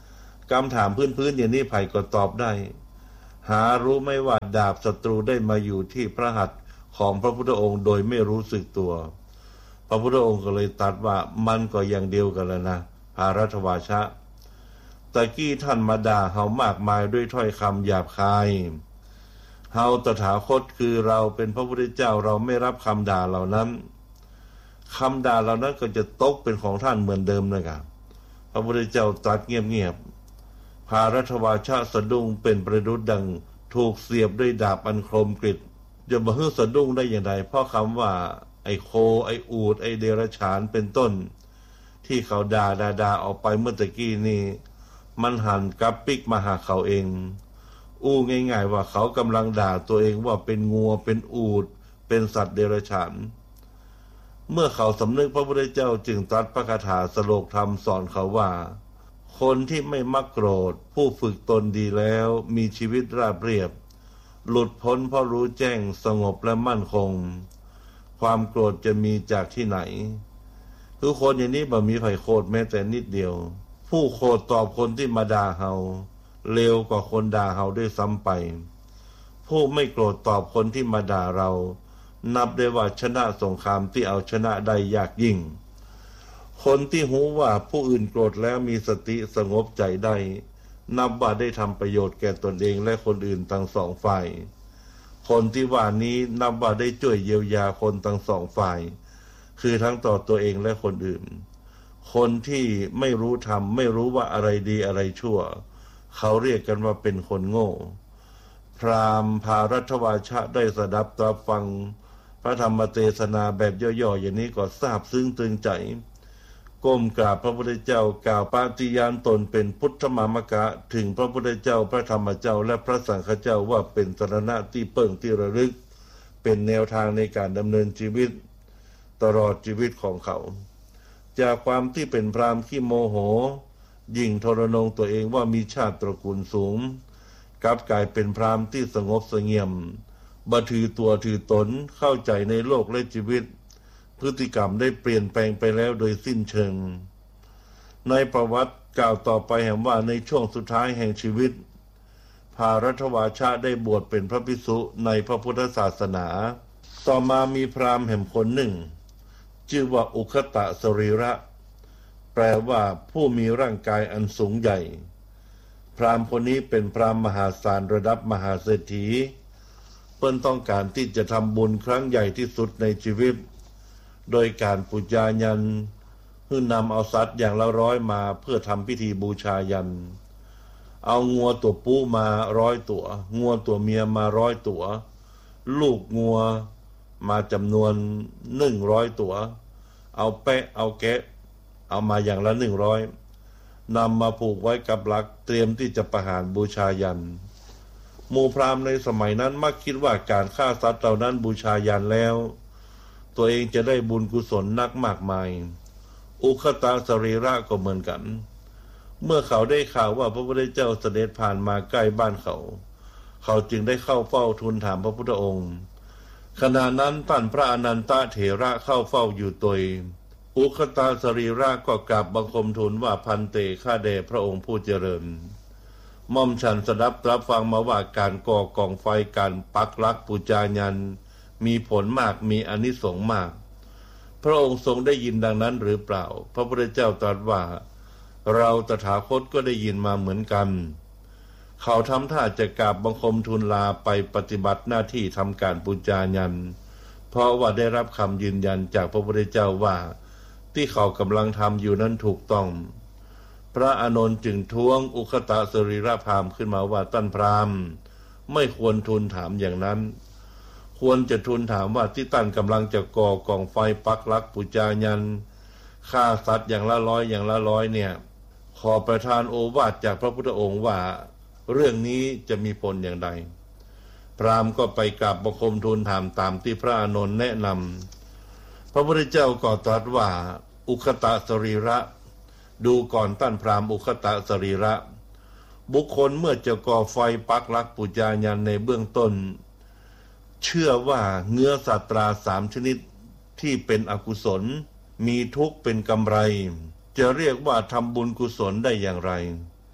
คำถามพื้นๆอย่างนี้ไผ่ก็ตอบได้หารู้ไหมว่าดาบศัตรูได้มาอยู่ที่พระหัตถ์ของพระพุทธองค์โดยไม่รู้สึกตัวพระพุทธองค์ก็เลยตรัสว่ามันก็อย่างเดียวกันแล้วนะภารัตวาชะตะกี้ท่านมาด่าเฮามากมายด้วยถ้อยคำหยาบคายเฮาตถาคตคือเราเป็นพระพุทธเจ้าเราไม่รับคำด่าเหล่านั้นคำด่าเหล่านั้นก็จะตกเป็นของท่านเหมือนเดิมนะครับพระพุทธเจ้าตรัสเงียบๆภารัตวาชะสะดุ้งเป็นประดุจดังถูกเสียบด้วยดาบอันคมกฤษจะบ่ฮึสะดุ้งได้อย่างไรเพราะคำว่าไอ้โคไอ้อูฐไอ้เดรัจฉานเป็นต้นที่เขาด่าด่าด่าออกไปเมื่อตะกี้นี่มันหันกลับปิกมาหาเขาเองอู้ง่ายๆว่าเขากำลังด่าตัวเองว่าเป็นงัวเป็นอูฐเป็นสัตว์เดรัจฉานเมื่อเขาสำนึกพระพุทธเจ้าจึงตรัสพระคาถาสโลกธรรมสอนเขาว่าคนที่ไม่มักโกรธผู้ฝึกตนดีแล้วมีชีวิตราบเรียบหลุดพ้นเพราะรู้แจ้งสงบและมั่นคงความโกรธจะมีจากที่ไหนคือคนอย่างนี้บ่มีไผโกรธแม้แต่นิดเดียวผู้โกรธตอบคนที่มาด่าเฮาเร็วกว่าคนด่าเฮาด้วยซ้ำไปผู้ไม่โกรธตอบคนที่มาด่าเรานับได้ว่าชนะสงครามที่เอาชนะได้ยากยิ่งคนที่หูว่าผู้อื่นโกรธแล้วมีสติสงบใจได้นับว่าได้ทำประโยชน์แก่ตนเองและคนอื่นทั้งสองฝ่ายคนที่ว่านี้นับว่าได้ช่วยเยียวยาคนทั้งสองฝ่ายคือทั้งต่อตัวเองและคนอื่นคนที่ไม่รู้ธรรมไม่รู้ว่าอะไรดีอะไรชั่วเขาเรียกกันว่าเป็นคนโง่พราหมณ์ภารัตวาชะได้สดับตรับฟังพระธรรมเทศนาแบบย่อๆอย่างนี้ก็ซาบซึ้งตึงใจก้มกราบพระพุทธเจ้ากล่าวปฏิญาณตนเป็นพุทธมามกะถึงพระพุทธเจ้าพระธรรมเจ้าและพระสังฆเจ้าว่าเป็นสรณะที่เปิ่งที่ระลึกเป็นแนวทางในการดำเนินชีวิตตลอดชีวิตของเขาจากความที่เป็นพราหมณ์ขี้โมโหยิ่งทรนงตัวเองว่ามีชาติตระกูลสูงกลับกลายเป็นพราหมณ์ที่สงบเสงี่ยมบ่ถือตัวถือตนเข้าใจในโลกและชีวิตพฤติกรรมได้เปลี่ยนแปลงไปแล้วโดยสิ้นเชิงในประวัติกล่าวต่อไปแห่งว่าในช่วงสุดท้ายแห่งชีวิตภารัตวาชะได้บวชเป็นพระภิกษุในพระพุทธศาสนาต่อมามีพราหมณ์แห่งคนหนึ่งชื่อว่าอุคตะสรีระแปลว่าผู้มีร่างกายอันสูงใหญ่พราหมณ์คนนี้เป็นพราหมณ์มหาศาลระดับมหาเศรษฐีเพิ่นต้องการที่จะทำบุญครั้งใหญ่ที่สุดในชีวิตโดยการปูชายันเพื่อนำเอาสัตว์อย่างละร้อยมาเพื่อทำพิธีบูชายันเอางัวตัวผู้มาร้อยตัวงัวตัวเมียมาร้อยตัวลูกงัวมาจำนวนหนึ่งร้อยตัวเอาแปะเอาแกะเอามาอย่างละหนึ่งร้อยนำมาผูกไว้กับหลักเตรียมที่จะประหารบูชายันหมู่พราหมณ์ในสมัยนั้นมักคิดว่าการฆ่าสัตว์เหล่านั้นบูชายันแล้วตัวเองจะได้บุญกุศลนักมากมายอุคตะสรีระก็เหมือนกันเมื่อเขาได้ข่าวว่าพระพุทธเจ้าเสด็จผ่านมาใกล้บ้านเขาเขาจึงได้เข้าเฝ้าทูลถามพระพุทธองค์ขณะนั้นท่านพระอนันตเถระเข้าเฝ้าอยู่ตัวอุคตะสรีระก็กราบบังคมทูลว่าพันเตข้าแด่พระองค์ผู้เจริญม่อมฉันสดับรับฟังมาว่าการก่อกองไฟการปักลักปูชายันมีผลมากมีอานิสงส์มากพระองค์ทรงได้ยินดังนั้นหรือเปล่าพระพุทธเจ้าตรัสว่าเราตถาคตก็ได้ยินมาเหมือนกันเขาทำท่าจะกราบบังคมทูลลาไปปฏิบัติหน้าที่ทำการปูชายันเพราะว่าได้รับคำยืนยันจากพระพุทธเจ้าว่าที่เขากำลังทำอยู่นั้นถูกต้องพระอานนท์จึงท้วงอุคตะสรีระพราหมณ์ขึ้นมาว่าท่านพราหมณ์ไม่ควรทูลถามอย่างนั้นควรจะทูลถามว่าที่ท่านกำลังจะก่อกองไฟปักลักปูชายันฆ่าสัตว์อย่างละร้อยอย่างละร้อยเนี่ยขอประทานโอวาทจากพระพุทธองค์ว่าเรื่องนี้จะมีผลอย่างไรพราหมณ์ก็ไปกราบบังคมทูลถามตามที่พระอานนท์แนะนำพระพุทธเจ้าก็ตรัสว่าอุคตะสรีระดูก่อนท่านพราหมณ์อุคตะสรีระบุคคลเมื่อจะก่อไฟปักลักปูชายันในเบื้องต้นเชื่อว่าเงื้อสัตราสามชนิดที่เป็นอกุศลมีทุกข์เป็นกำไรจะเรียกว่าทำบุญกุศลได้อย่างไร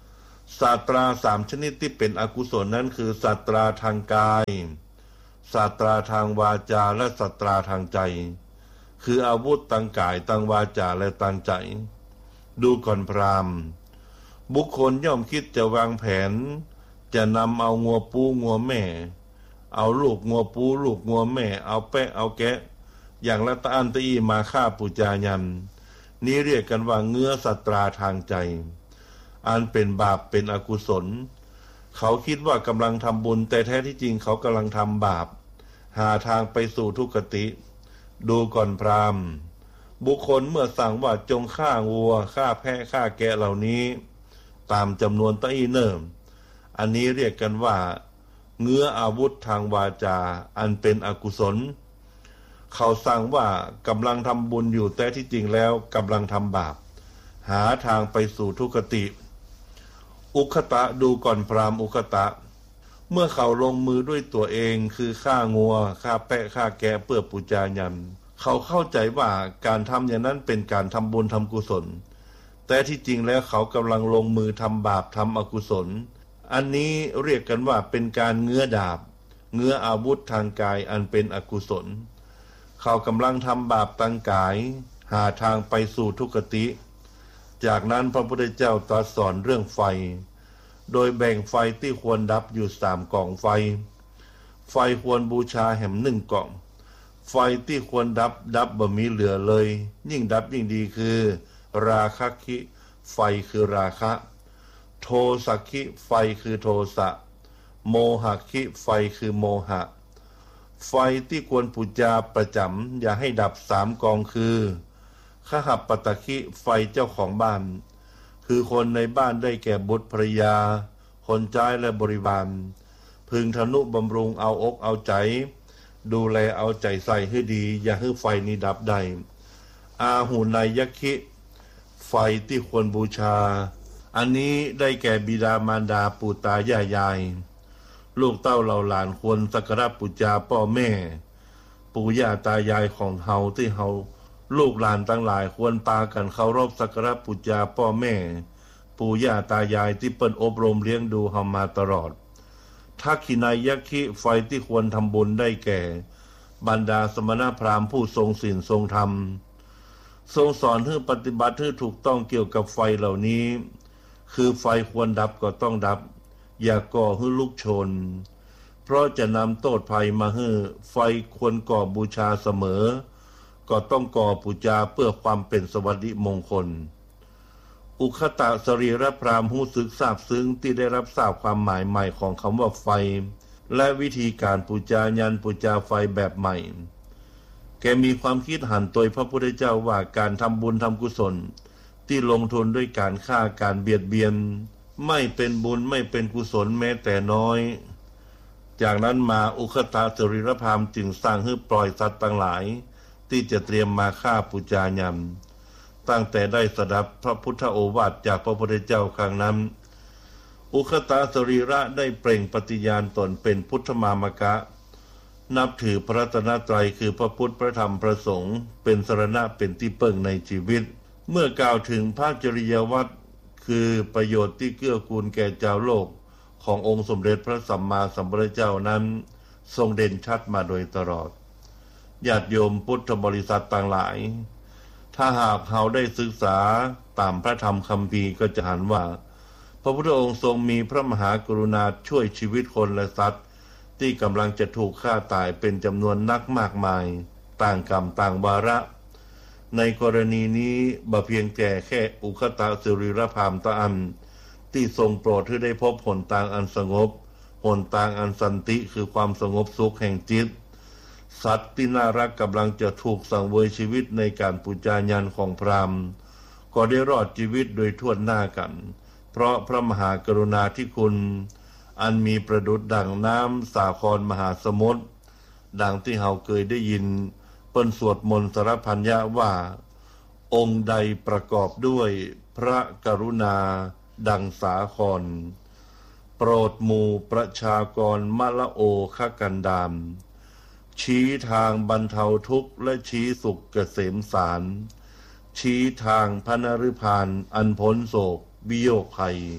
ศาสตราสามชนิดที่เป็นอกุศลนั้นคือศาสตราทางกายศาสตราทางวาจาและศาสตราทางใจคืออาวุธทางกายทางวาจาและทางใจดูก่อนพราหมณ์บุคคลย่อมคิดจะวางแผนจะนำเอางัวปูงัวแม่เอาลูกงัวปูลูกงัวแม่เอาแปะเอาแกะอย่างละตะอันตะอีมาฆ่าปูจายันนี้เรียกกันว่าเงื้อศาสตราทางใจอันเป็นบาปเป็นอกุศลเขาคิดว่ากำลังทำบุญแต่แท้ที่จริงเขากำลังทำบาปหาทางไปสู่ทุกขติดูก่อนพราหมณ์บุคคลเมื่อสั่งว่าจงฆ่าวัวฆ่าแพะฆ่าแกะเหล่านี้ตามจำนวนตะอีเนิ่มอันนี้เรียกกันว่าเงื้ออาวุธทางวาจาอันเป็นอกุศลเขาสั่งว่ากำลังทำบุญอยู่แต่ที่จริงแล้วกำลังทำบาปหาทางไปสู่ทุกขติอุคตะดูก่อนพราหมณ์อุคตะเมื่อเขาลงมือด้วยตัวเองคือฆ่างัวฆ่าแปะฆ่าแกะเพื่อปูจายันเขาเข้าใจว่าการทำอย่างนั้นเป็นการทำบุญทำกุศลแต่ที่จริงแล้วเขากำลังลงมือทำบาปทำอกุศลอันนี้เรียกกันว่าเป็นการเงื้อดาบเงื้ออาวุธทางกายอันเป็นอกุศลเขากำลังทำบาปทางกายหาทางไปสู่ทุกขติจากนั้นพระพุทธเจ้าตรัสสอนเรื่องไฟโดยแบ่งไฟที่ควรดับอยู่สามกองไฟไฟควรบูชาแห่งหนึ่งกองไฟที่ควรดับดับบ่มีเหลือเลยยิ่งดับยิ่งดีคือราคะคิไฟคือราคะโทสักขิไฟคือโทสะโมหะคิไฟคือโมหะไฟที่ควรปูจาประจำอย่าให้ดับสามกองคือขหัปปตคิไฟเจ้าของบ้านคือคนในบ้านได้แก่บุตรภรยาคนใช้และบริวารพึงทนุบำรุงเอาอกเอาใจดูแลเอาใจใส่ให้ดีอย่าให้ไฟนี้ดับได้อาหูนายคิไฟที่ควรบูชาอันนี้ได้แก่บิดามารดาปู่ตายายยายลูกเต้าเหล่าหลานควรสักการะบูชาพ่อแม่ปู่ย่าตายายของเฮาที่เฮาลูกหลานทั้งหลายควรปากันเคารพสักการะบูชาพ่อแม่ปู่ย่าตายายที่เปิ้นอบรมเลี้ยงดูเฮามาตลอดทักขินายคิไฟที่ควรทำบุญได้แก่บรรดาสมณพราหมณ์ผู้ทรงศีลทรงธรรมทรงสอนให้ปฏิบัติให้ถูกต้องเกี่ยวกับไฟเหล่านี้คือไฟควรดับก็ต้องดับอย่าก่อให้ลุกโชนเพราะจะนำโทษภัยมาให้ไฟควรก่อบูชาเสมอก็ต้องก่อบูชาเพื่อความเป็นสวัสดิมงคลอุคตะสรีระพราหมณ์รู้สึกซาบซึ้งที่ได้รับทราบความหมายใหม่ของคำว่าไฟและวิธีการบูชายันบูชาไฟแบบใหม่แกมีความคิดหันโดยพระพุทธเจ้าว่าการทำบุญทำกุศลที่ลงทุนด้วยการฆ่าการเบียดเบียนไม่เป็นบุญไม่เป็นกุศลแม้แต่น้อยจากนั้นมาอุคตะสรีระพราหมณ์จึงสร้างให้ปล่อยสัตว์ต่างหลายที่จะเตรียมมาฆ่าปูจายันตั้งแต่ได้สดับพระพุทธโอวาทจากพระพุทธเจ้าครั้งนั้นอุคตะสรีระได้เปล่งปฏิญาณตนเป็นพุทธมามกะนับถือพระรัตนตรัยคือพระพุทธพระธรรมพระสงฆ์เป็นสรณะเป็นที่พึ่งในชีวิตเมื่อกล่าวถึงพระจริยวัตรคือประโยชน์ที่เกื้อกูลแก่เจ้าโลกขององค์สมเด็จพระสัมมาสัมพุทธเจ้านั้นทรงเด่นชัดมาโดยตลอดญาติโยมพุทธบริษัทต่างหลายถ้าหากเราได้ศึกษาตามพระธรรมคัมภีร์ก็จะเห็นว่าพระพุทธองค์ทรงมีพระมหากรุณาช่วยชีวิตคนและสัตว์ที่กำลังจะถูกฆ่าตายเป็นจำนวนนักมากมายต่างกรรมต่างวาระในกรณีนี้บ่เพียงแต่แค่อุคตะสรีระพราหมณ์ตะอันที่ทรงโปรดให้ได้พบหนทางอันสงบหนทางอันสันติคือความสงบสุขแห่งจิตสัตว์ที่น่ารักกำลังจะถูกสังเวยชีวิตในการปูจายันของพราหมณ์ก็ได้รอดชีวิตโดยทั่วหน้ากันเพราะพระมหากรุณาธิคุณอันมีประดุจดั่งน้ำสาครมหาสมุทรดังที่เราเคยได้ยินเปิ้นสวดมนต์สรพัญญะว่าองค์ใดประกอบด้วยพระกรุณาดังสาครโปรดหมู่ประชากรมะละโอคกันดามชี้ทางบรรเทาทุกข์และชี้สุขเกษมสารชี้ทางพระนฤพานอันพ้นโศกวิโยคภัย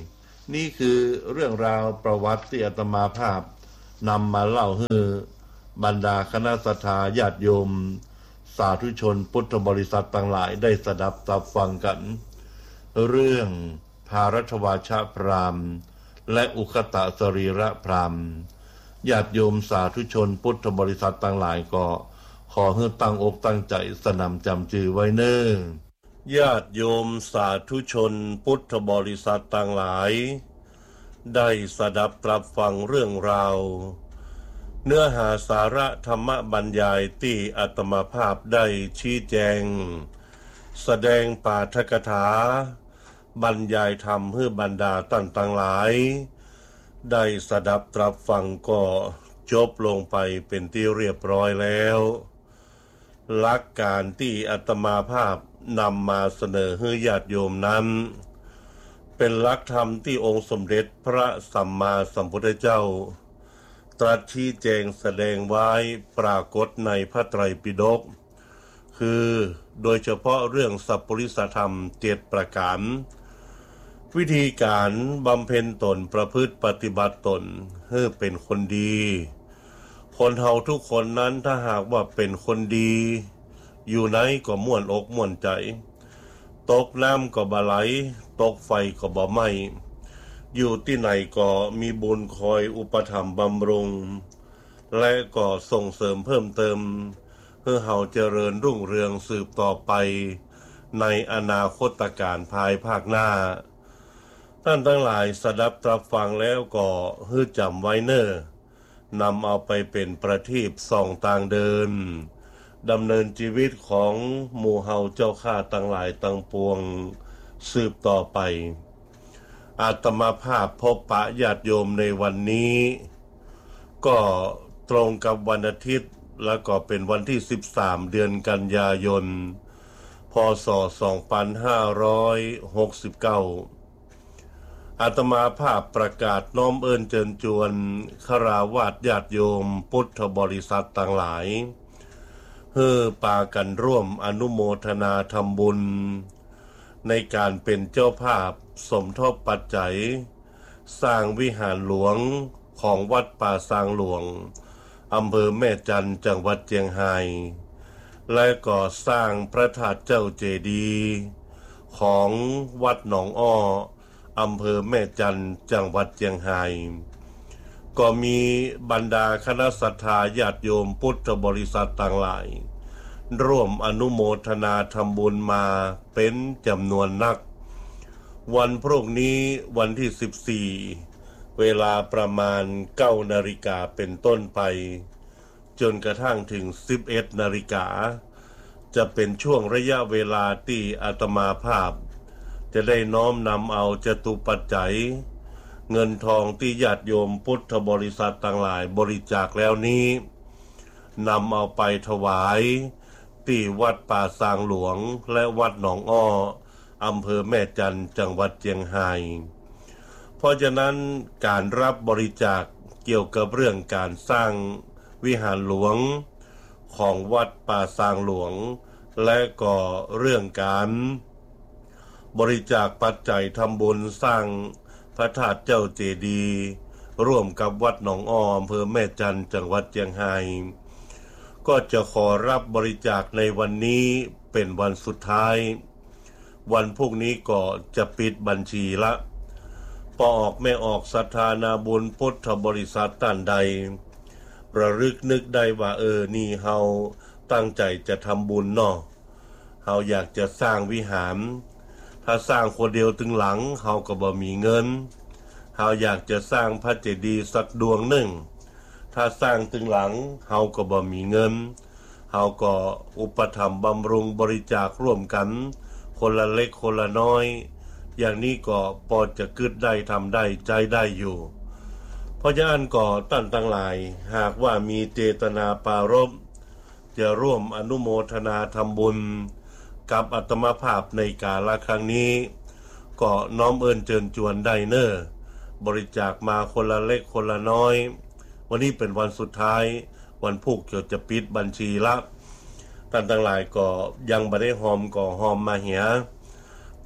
นี่คือเรื่องราวประวัติที่อาตมาภาพนำมาเล่าให้บรรดาคณะสัตยาญาติโยมสาธุชนพุทธบริษัทต่างหลายได้สดับตับฟังกันเรื่องภารัชวาชพราหมณ์และอุคตะสรีระพราหมณ์ญาติโยมสาธุชนพุทธบริษัทต่างหลายก็ขอให้ตั้งอกตั้งใจสนำจำจือไว้เน้อญาติโยมสาธุชนพุทธบริษัทต่างหลายได้สดับตรับฟังเรื่องราวเนื้อหาสาระธรรมบรรยายที่อาตมาภาพได้ชี้แจงแสดงปาฐกถาบรรยายธรรมให้บรรดาท่านต่างหลายได้สดับตรับฟังก็จบลงไปเป็นที่เรียบร้อยแล้วหลักการที่อาตมาภาพนำมาเสนอให้ญาติโยมนั้นเป็นหลักธรรมที่องค์สมเด็จพระสัมมาสัมพุทธเจ้าตรัสชี้แจงแสดงไว้ปรากฏในพระไตรปิฎกคือโดยเฉพาะเรื่องสัพพุริสธรรมเจ็ดประการวิธีการบำเพ็ญตนประพฤติปฏิบัติตนให้เป็นคนดีคนเฮาทุกคนนั้นถ้าหากว่าเป็นคนดีอยู่ไหนก็ม่วนอกม่วนใจตกน้ำก็บ่ไหลตกไฟก็บ่ไหม้อยู่ที่ไหนก็มีบุญคอยอุปถัมภ์บำรุงและก็ส่งเสริมเพิ่มเติมเพื่อเฮาเจริญรุ่งเรืองสืบต่อไปในอนาคตการภายภาคหน้าท่านทั้งหลายสดับตรับฟังแล้วก็ให้จำไว้เน้อนำเอาไปเป็นประทีปส่องทางเดินดำเนินชีวิตของหมู่เฮาเจ้าข้าทั้งหลายทั้งปวงสืบต่อไปอาตมาภาพพบปะญาติโยมในวันนี้ก็ตรงกับวันอาทิตย์แล้วก็เป็นวันที่สิบสามเดือนกันยายนพ.ศ. สองพันห้าร้อยหกสิบเก้าอาตมาภาพประกาศน้อมเอิญเจิญจวนคฤหัสถ์ญาติโยมพุทธบริษัทต่างหลายเพื่อปากันร่วมอนุโมทนาทำบุญในการเป็นเจ้าภาพสมทบปัจจัยสร้างวิหารหลวงของวัดป่าซางหลวงอำเภอแม่จันทร์จังหวัดเชียงรายและก่อสร้างพระธาตุเจ้าเจดีย์ของวัดหนองอ้ออำเภอแม่จันทร์จังหวัดเชียงรายก็มีบรรดาคณะศรัทธาญาติโยมพุทธบริษัทต่างหลายร่วมอนุโมทนาทำบุญมาเป็นจำนวนนักวันพรุ่งนี้วันที่สิบสี่เวลาประมาณเก้านาฬิกาเป็นต้นไปจนกระทั่งถึงสิบเอ็ดนาฬิกาจะเป็นช่วงระยะเวลาที่อาตมาภาพจะได้น้อมนำเอาจตุปัจจัยเงินทองที่ญาติโยมพุทธบริษัทต่างหลายบริจาคแล้วนี้นำเอาไปถวายที่วัดป่าซางหลวงและวัดหนองอ้ออำเภอแม่จันทร์จังหวัดเชียงรายเพราะฉะนั้นการรับบริจาคเกี่ยวกับเรื่องการสร้างวิหารหลวงของวัดป่าซางหลวงและก็เรื่องการบริจาคปัจจัยทำบุญสร้างพระธาตุเจ้าเจดีย์ร่วมกับวัดหนองอ้ออำเภอแม่จันทร์จังหวัดเชียงรายก็จะขอรับบริจาคในวันนี้เป็นวันสุดท้ายวันพรุ่งนี้ก็จะปิดบัญชีละพอออกไม่ออกศรัทธานาบุญพุทธบริษัทท่านใดระลึกนึกได้ว่าเออนี่เฮาตั้งใจจะทำบุญเนาะเฮาอยากจะสร้างวิหารถ้าสร้างคนเดียวถึงหลังเฮาก็บ่มีเงินเฮาอยากจะสร้างพระเจดีย์สักดวงหนึ่งถ้าสร้างถึงหลังเฮาก็บ่มีเงินเฮาก็อุปถัมภ์บำรุงบริจาคร่วมกันคนละเล็กคนละน้อยอย่างนี้ก็พอจะกึดได้ทำได้ใจได้อยู่เพราะฉะนั้นก็ท่านทั้งหลายหากว่ามีเจตนาปรารภจะร่วมอนุโมทนาทำบุญกับอาตมาภาพในกาลครั้งนี้ก็น้อมเอิญเชิญชวนได้เน้อบริจาคมาคนละเล็กคนละน้อยวันนี้เป็นวันสุดท้ายวันพุธก็จะปิดบัญชีละท่านทั้งหลายก็ยังบ่ได้หอมก็หอมมาเหีย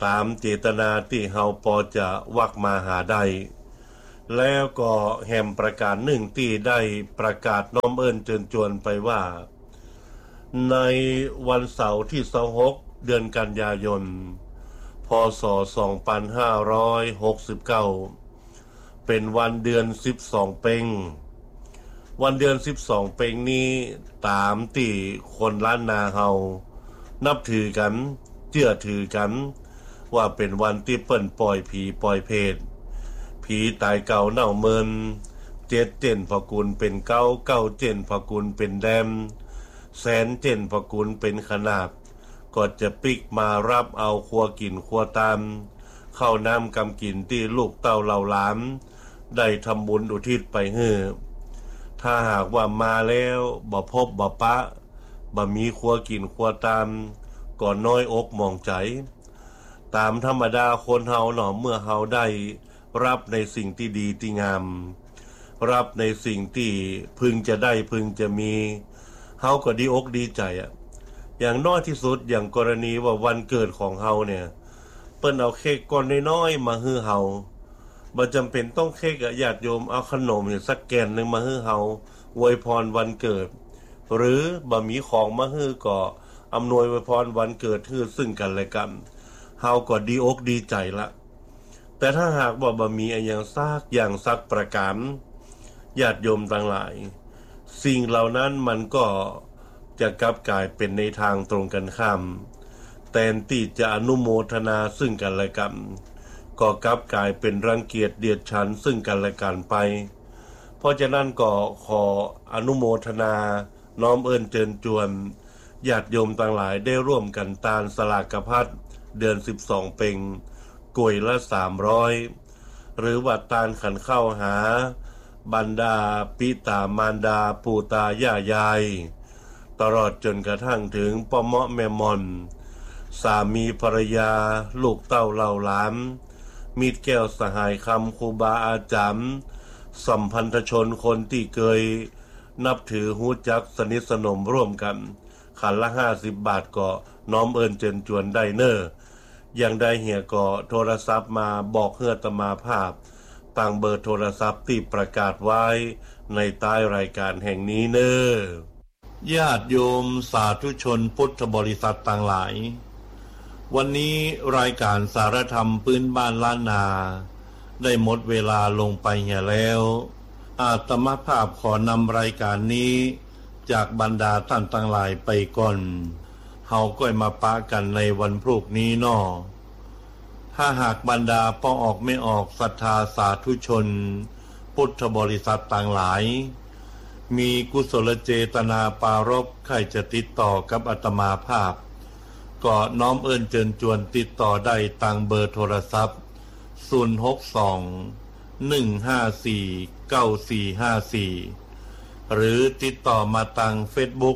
ตามเจตนาที่เฮาพอจะวักมาหาได้แล้วก็แห่มประกาศหนึ่งที่ได้ประกาศน้อมเอิ้นเชิญชวนไปว่าในวันเสาร์ที่ยี่สิบหกเดือนกันยายนพ.ศ. สองพันห้าร้อยหกสิบเก้าเป็นวันเดือนสิบสองเพ็งวันเดือนสิบสองเพ็งนี้ตามที่คนล้านนาเฮานับถือกันเชื่อถือกันว่าเป็นวันที่เปิ้นปล่อยผีปล่อยเพศผีตายเก่าเน่าเมินเจ็ดเจนพกุลเป็นเก้าเก้าเจนพกุลเป็นแดมแสนเจนพกุลเป็นขนาดก็จะปิกมารับเอาครัวกินครัวตามเข้าน้ำกำกินที่ลูกเต้าเหล่าหลามได้ทำบุญอุทิศไปให้ถ้าหากว่ามาแล้วบ่พบบ่ปะบ่มีครัวกินครัวตามก็น้อยอกมองใจตามธรรมดาคนเฮาเนาะเมื่อเฮาได้รับในสิ่งที่ดีที่งามรับในสิ่งที่พึงจะได้พึงจะมีเฮาก็ดีอกดีใจอ่ะอย่างน้อยที่สุดอย่างกรณีว่าวันเกิดของเฮาเนี่ยเปิ้นเอาเค้กก้อนน้อยๆมาให้เฮาบ่จำเป็นต้องเค้กอะญาติโยมเอาขนมเนี่ยสักแกนนึงมาให้เฮาอวยพรวันเกิดหรือบ่มีของมาให้ก็อำนวยอวยพรวันเกิดให้ซึ่งกันและกันเฮาก็ดีอกดีใจละแต่ถ้าหากว่าบ่มีอันอย่างซากอย่างสักประการญาติโยมทั้งหลายสิ่งเหล่านั้นมันก็จะกลับกลายเป็นในทางตรงกันข้ามแทนที่จะอนุโมทนาซึ่งกันและกันก็กลับกลายเป็นรังเกียจเดียดฉันซึ่งกันและกันไปเพราะฉะนั้นก็ขออนุโมทนาน้อมเอิ้นเชิญชวนญาติโยมทั้งหลายได้ร่วมกันตานสลากพัดเดือนสิบสองเพ็งกล้วยละสามร้อยหรือว่าตานขันเข้าหาบรรดาปิตามารดาปู่ตายายยายตลอดจนกระทั่งถึงพ่อเมาะแม่มอนสามีภรรยาลูกเต้าเหล่าหลานมิตรแก้วสหายคำครูบาอาจารย์สัมพันธชนคนที่เคยนับถือฮู้จักสนิทสนมร่วมกันขันละห้าสิบบาทก็น้อมเอิ้นเชิญชวนได้เน้ออย่างใดเหี่ยก็โทรศัพท์มาบอกเฮือตมาภาพตั้งเบอร์โทรศัพท์ที่ประกาศไว้ในใต้รายการแห่งนี้เน้อญาติโยมสาธุชนพุทธบริษัทต่างหลายวันนี้รายการสารธรรมพื้นบ้านล้านนาได้หมดเวลาลงไปเหี่ยแล้วอาตมาภาพขอนำรายการนี้จากบรรดาท่านต่างหลายไปก่อนเฮาก็มาปะกันในวันพรุ่งนี้น้อถ้าหากบรรดาป้อออกไม่ออกศรัทธาสาธุชนพุทธบริษัทต่างหลายมีกุศลเจตนาปารภใครจะติดต่อกับอาตมาภาพก็น้อมเอิ้นเชิญชวนติดต่อได้ตามเบอร์โทรศัพท์ศูนย์ หก สอง หนึ่ง ห้า สี่ เก้า สี่ ห้า สี่หรือติดต่อมาทาง Facebook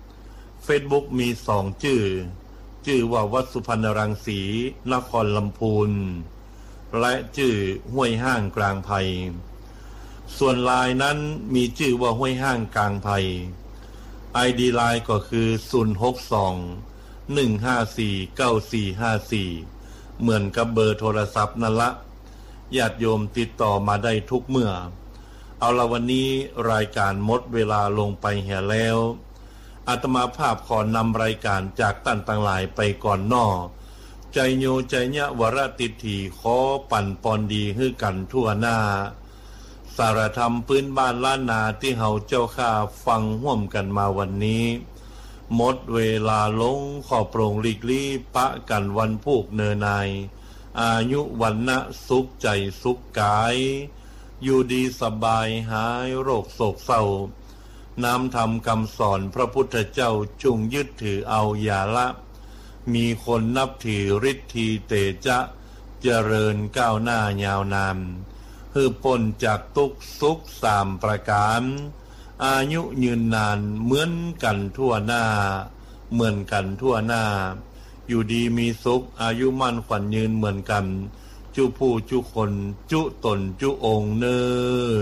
Facebook มีสองชื่อชื่อว่าวัดสุพรรณรังสีนครลำพูนและชื่อห้วยห้างกลางไผ่ส่วนไลน์นั้นมีชื่อว่าห้วยห้างกลางไผ่ ไอ ดี ไลน์ก็คือศูนย์ หก สอง หนึ่ง ห้า สี่ เก้า สี่ ห้า สี่เหมือนกับเบอร์โทรศัพท์นั่นละญาติโยมติดต่อมาได้ทุกเมื่อเอาละวันนี้รายการหมดเวลาลงไปเหี่ยแล้วอาตมาภาพขอนำรายการจากท่านต่างหลายไปก่อนนอใจโยใจญะวรติถีขอปั่นปอนดีให้กันทั่วหน้าสารธรรมพื้นบ้านล้านนาที่เฮาเจ้าข้าฟังห่วมกันมาวันนี้หมดเวลาลงขอโปร่งหลีกลี่ปะกันวันพูกเนนายอายุวันนะสุขใจสุขกายอยู่ดีสบายหายโรคโศกเศร้าน้ำธรรมคำสอนพระพุทธเจ้าจงยึดถือเอาอย่าละมีคนนับถือฤทธีเตจะเจริญก้าวหน้ายาวนานฮือพ้นจากทุกข์สุขสามประการอายุยืนนานเหมือนกันทั่วหน้าเหมือนกันทั่วหน้าอยู่ดีมีสุขอายุมั่นขวัญยืนเหมือนกันจุผู้จุคนจุตนจุองค์เนอ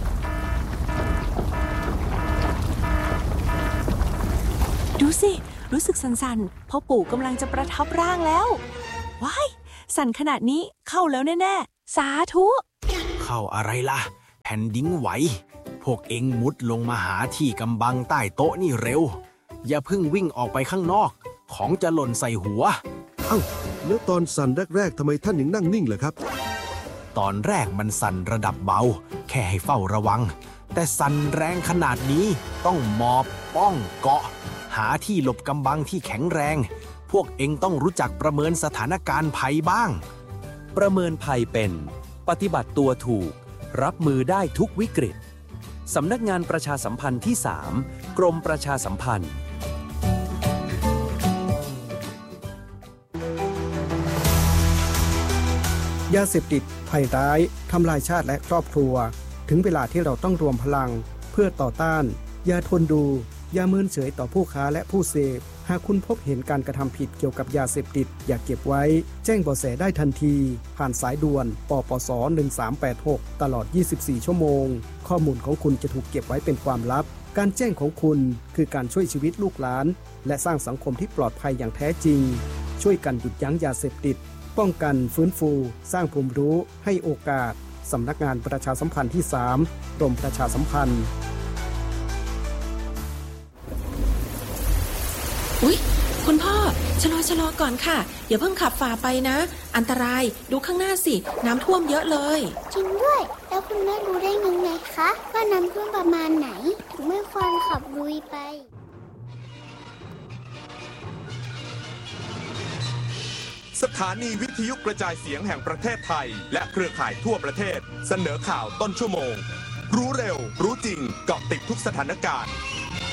ดูสิรู้สึกสั่นๆพ่อปู่กำลังจะประทับร่างแล้วว้ายสั่นขนาดนี้เข้าแล้วแน่ๆสาธุเข้าอะไรล่ะแผ่นดินไหวพวกเอ็งมุดลงมาหาที่กำบังใต้โต๊ะนี่เร็วอย่าเพิ่งวิ่งออกไปข้างนอกของจะหล่นใส่หัวเอ้าแล้วตอนสั่นแรกๆทำไมท่านยังนั่งนิ่งล่ะครับตอนแรกมันสั่นระดับเบาแค่ให้เฝ้าระวังแต่สั่นแรงขนาดนี้ต้องหมอบป้องเกาะหาที่หลบกำบังที่แข็งแรงพวกเอ็งต้องรู้จักประเมินสถานการณ์ภัยบ้างประเมินภัยเป็นปฏิบัติตัวถูกรับมือได้ทุกวิกฤตสำนักงานประชาสัมพันธ์ที่สามกรมประชาสัมพันธ์ยาเสพติดภัยร้ายทำลายชาติและครอบครัวถึงเวลาที่เราต้องรวมพลังเพื่อต่อต้านอย่าทนดูอย่าเมินเฉยต่อผู้ค้าและผู้เสพหากคุณพบเห็นการกระทำผิดเกี่ยวกับยาเสพติดอย่าเก็บไว้แจ้งเบาะแสได้ทันทีผ่านสายด่วนปปสหนึ่งสามแปดหกตลอดยี่สิบสี่ชั่วโมงข้อมูลของคุณจะถูกเก็บไว้เป็นความลับการแจ้งของคุณคือการช่วยชีวิตลูกหลานและสร้างสังคมที่ปลอดภัยอย่างแท้จริงช่วยกันหยุดยั้งยาเสพติดป้องกันฟื้นฟูสร้างภูมิรู้ให้โอกาสสำนักงานประชาสัมพันธ์ที่สามกรมประชาสัมพันธ์อุ๊ยคุณพ่อชะลอชะลอก่อนค่ะอย่าเพิ่งขับฝ่าไปนะอันตรายดูข้างหน้าสิน้ำท่วมเยอะเลยจริงด้วยแล้วคุณแม่รู้ได้ยังไงคะว่าน้ำท่วมประมาณไหนถึงไม่ควรขับลุยไปสถานีวิทยุกระจายเสียงแห่งประเทศไทยและเครือข่ายทั่วประเทศเสนอข่าวต้นชั่วโมงรู้เร็วรู้จริงเกาะติดทุกสถานการณ์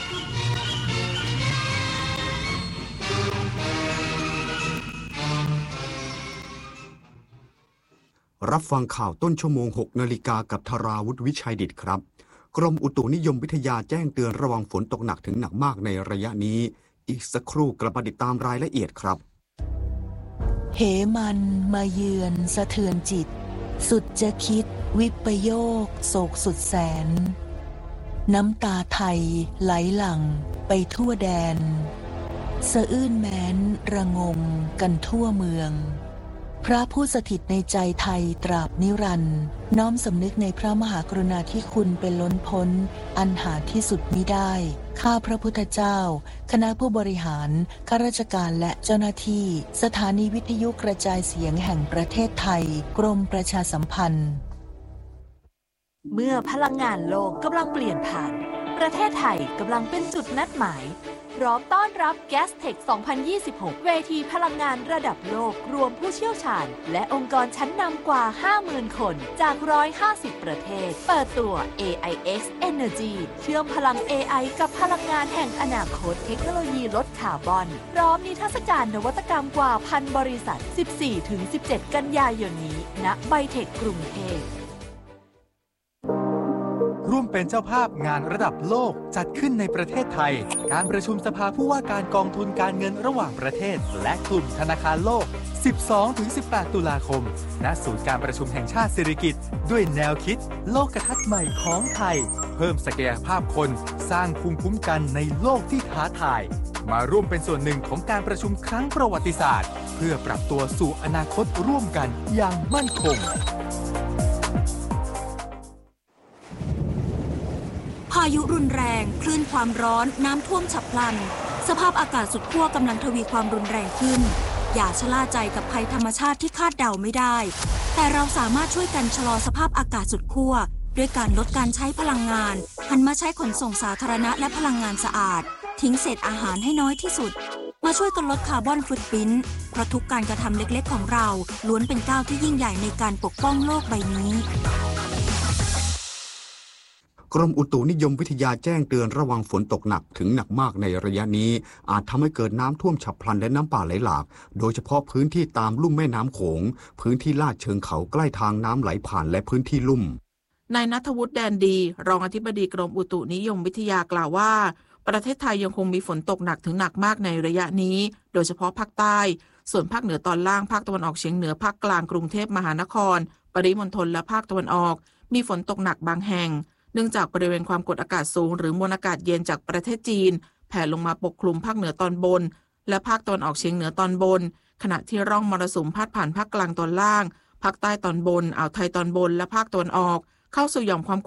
รับฟังข่าวต้นชั่วโมงหกนาฬิกากับธราวุฒิวิชัยดิษฐ์ครับกรมอุตุนิยมวิทยาแจ้งเตือนระวังฝนตกหนักถึงหนักมากในระยะนี้อีกสักครู่กลับมาติดตามรายละเอียดครับเหมันมาเยือนสะเทือนจิตสุดจะคิดวิปโยคโศกสุดแสนน้ำตาไทยไหลหลั่งไปทั่วแดนสะอื้นแม้นระงมกันทั่วเมืองพระผู้สถิตในใจไทยตราบนิรันดร์น้อมสำนึกในพระมหากรุณาธิคุณเป็นล้นพ้นอันหาที่สุดมิได้ข้าพระพุทธเจ้าคณะผู้บริหารข้าราชการและเจ้าหน้าที่สถานีวิทยุกระจายเสียงแห่งประเทศไทยกรมประชาสัมพันธ์เมื่อพลังงานโลกกำลังเปลี่ยนผ่านประเทศไทยกำลังเป็นจุดนัดหมายพร้อมต้อนรับ แกสเทค สองพันยี่สิบหก เวทีพลังงานระดับโลกรวมผู้เชี่ยวชาญและองค์กรชั้นนำกว่า ห้าหมื่น คนจากหนึ่งร้อยห้าสิบประเทศเปิดตัว เอ ไอ เอ็กซ์ Energy เชื่อมพลัง เอ ไอ กับพลังงานแห่งอนาคตเทคโนโลยีลดคาร์บอนพร้อมนิทรรศการนวัตกรรมกว่าพันบริษัท สิบสี่ถึงสิบเจ็ด กันยายนนี้ณไบเทคกรุงเทพร่วมเป็นเจ้าภาพงานระดับโลกจัดขึ้นในประเทศไทยการประชุมสภาผู้ว่าการกองทุนการเงินระหว่างประเทศและกลุ่มธนาคารโลก สิบสองถึงสิบแปด ตุลาคมณศูนย์การประชุมแห่งชาติสิริกิติ์ด้วยแนวคิดโลกทัศน์ใหม่ของไทยเพิ่มศักยภาพคนสร้างภูมิคุ้มกันในโลกที่ท้าทายมาร่วมเป็นส่วนหนึ่งของการประชุมครั้งประวัติศาสตร์เพื่อปรับตัวสู่อนาคตร่วมกันอย่างมั่นคงพายุรุนแรงคลื่นความร้อนน้ำท่วมฉับพลันสภาพอากาศสุดขั้วกำลังทวีความรุนแรงขึ้นอย่าชะล่าใจกับภัยธรรมชาติที่คาดเดาไม่ได้แต่เราสามารถช่วยกันชะลอสภาพอากาศสุดขั้วด้วยการลดการใช้พลังงานหันมาใช้ขนส่งสาธารณะและพลังงานสะอาดทิ้งเศษอาหารให้น้อยที่สุดมาช่วยกันลดคาร์บอนฟุตพริ้นท์เพราะทุกการกระทำเล็กๆของเราล้วนเป็นก้าวที่ยิ่งใหญ่ในการปกป้องโลกใบนี้กรมอุตุนิยมวิทยาแจ้งเตือนระวังฝนตกหนักถึงหนักมากในระยะนี้อาจทำให้เกิดน้ำท่วมฉับพลันและน้ำป่าไหลหลากโดยเฉพาะพื้นที่ตามลุ่มแม่น้ำโขงพื้นที่ลาดเชิงเขาใกล้ทางน้ำไหลผ่านและพื้นที่ลุ่มนายณัฐวุฒิแดนดีรองอธิบดีกรมอุตุนิยมวิทยากล่าวว่าประเทศไทยยังคงมีฝนตกหนักถึงหนักมากในระยะนี้โดยเฉพาะภาคใต้ส่วนภาคเหนือตอนล่างภาคตะวันออกเฉียงเหนือภาคกลางกรุงเทพมหานครปริมณฑลและภาคตะวันออกมีฝนตกหนักบางแห่งเนื่องจากบริเวณความกดอากาศสูงหรือมวลอากาศเย็นจากประเทศจีนแผ่ลงมาปกคลุมภาคเหนือตอนบนและภาคตะวันออกเฉียงเหนือตอนบนขณะที่ร่องมรสุมพาดผ่านภาคกลางตอนล่างภาคใต้ตอนบนอ่าวไทยตอนบนและภาคตะวันออกเข้าสู่หย่อมความ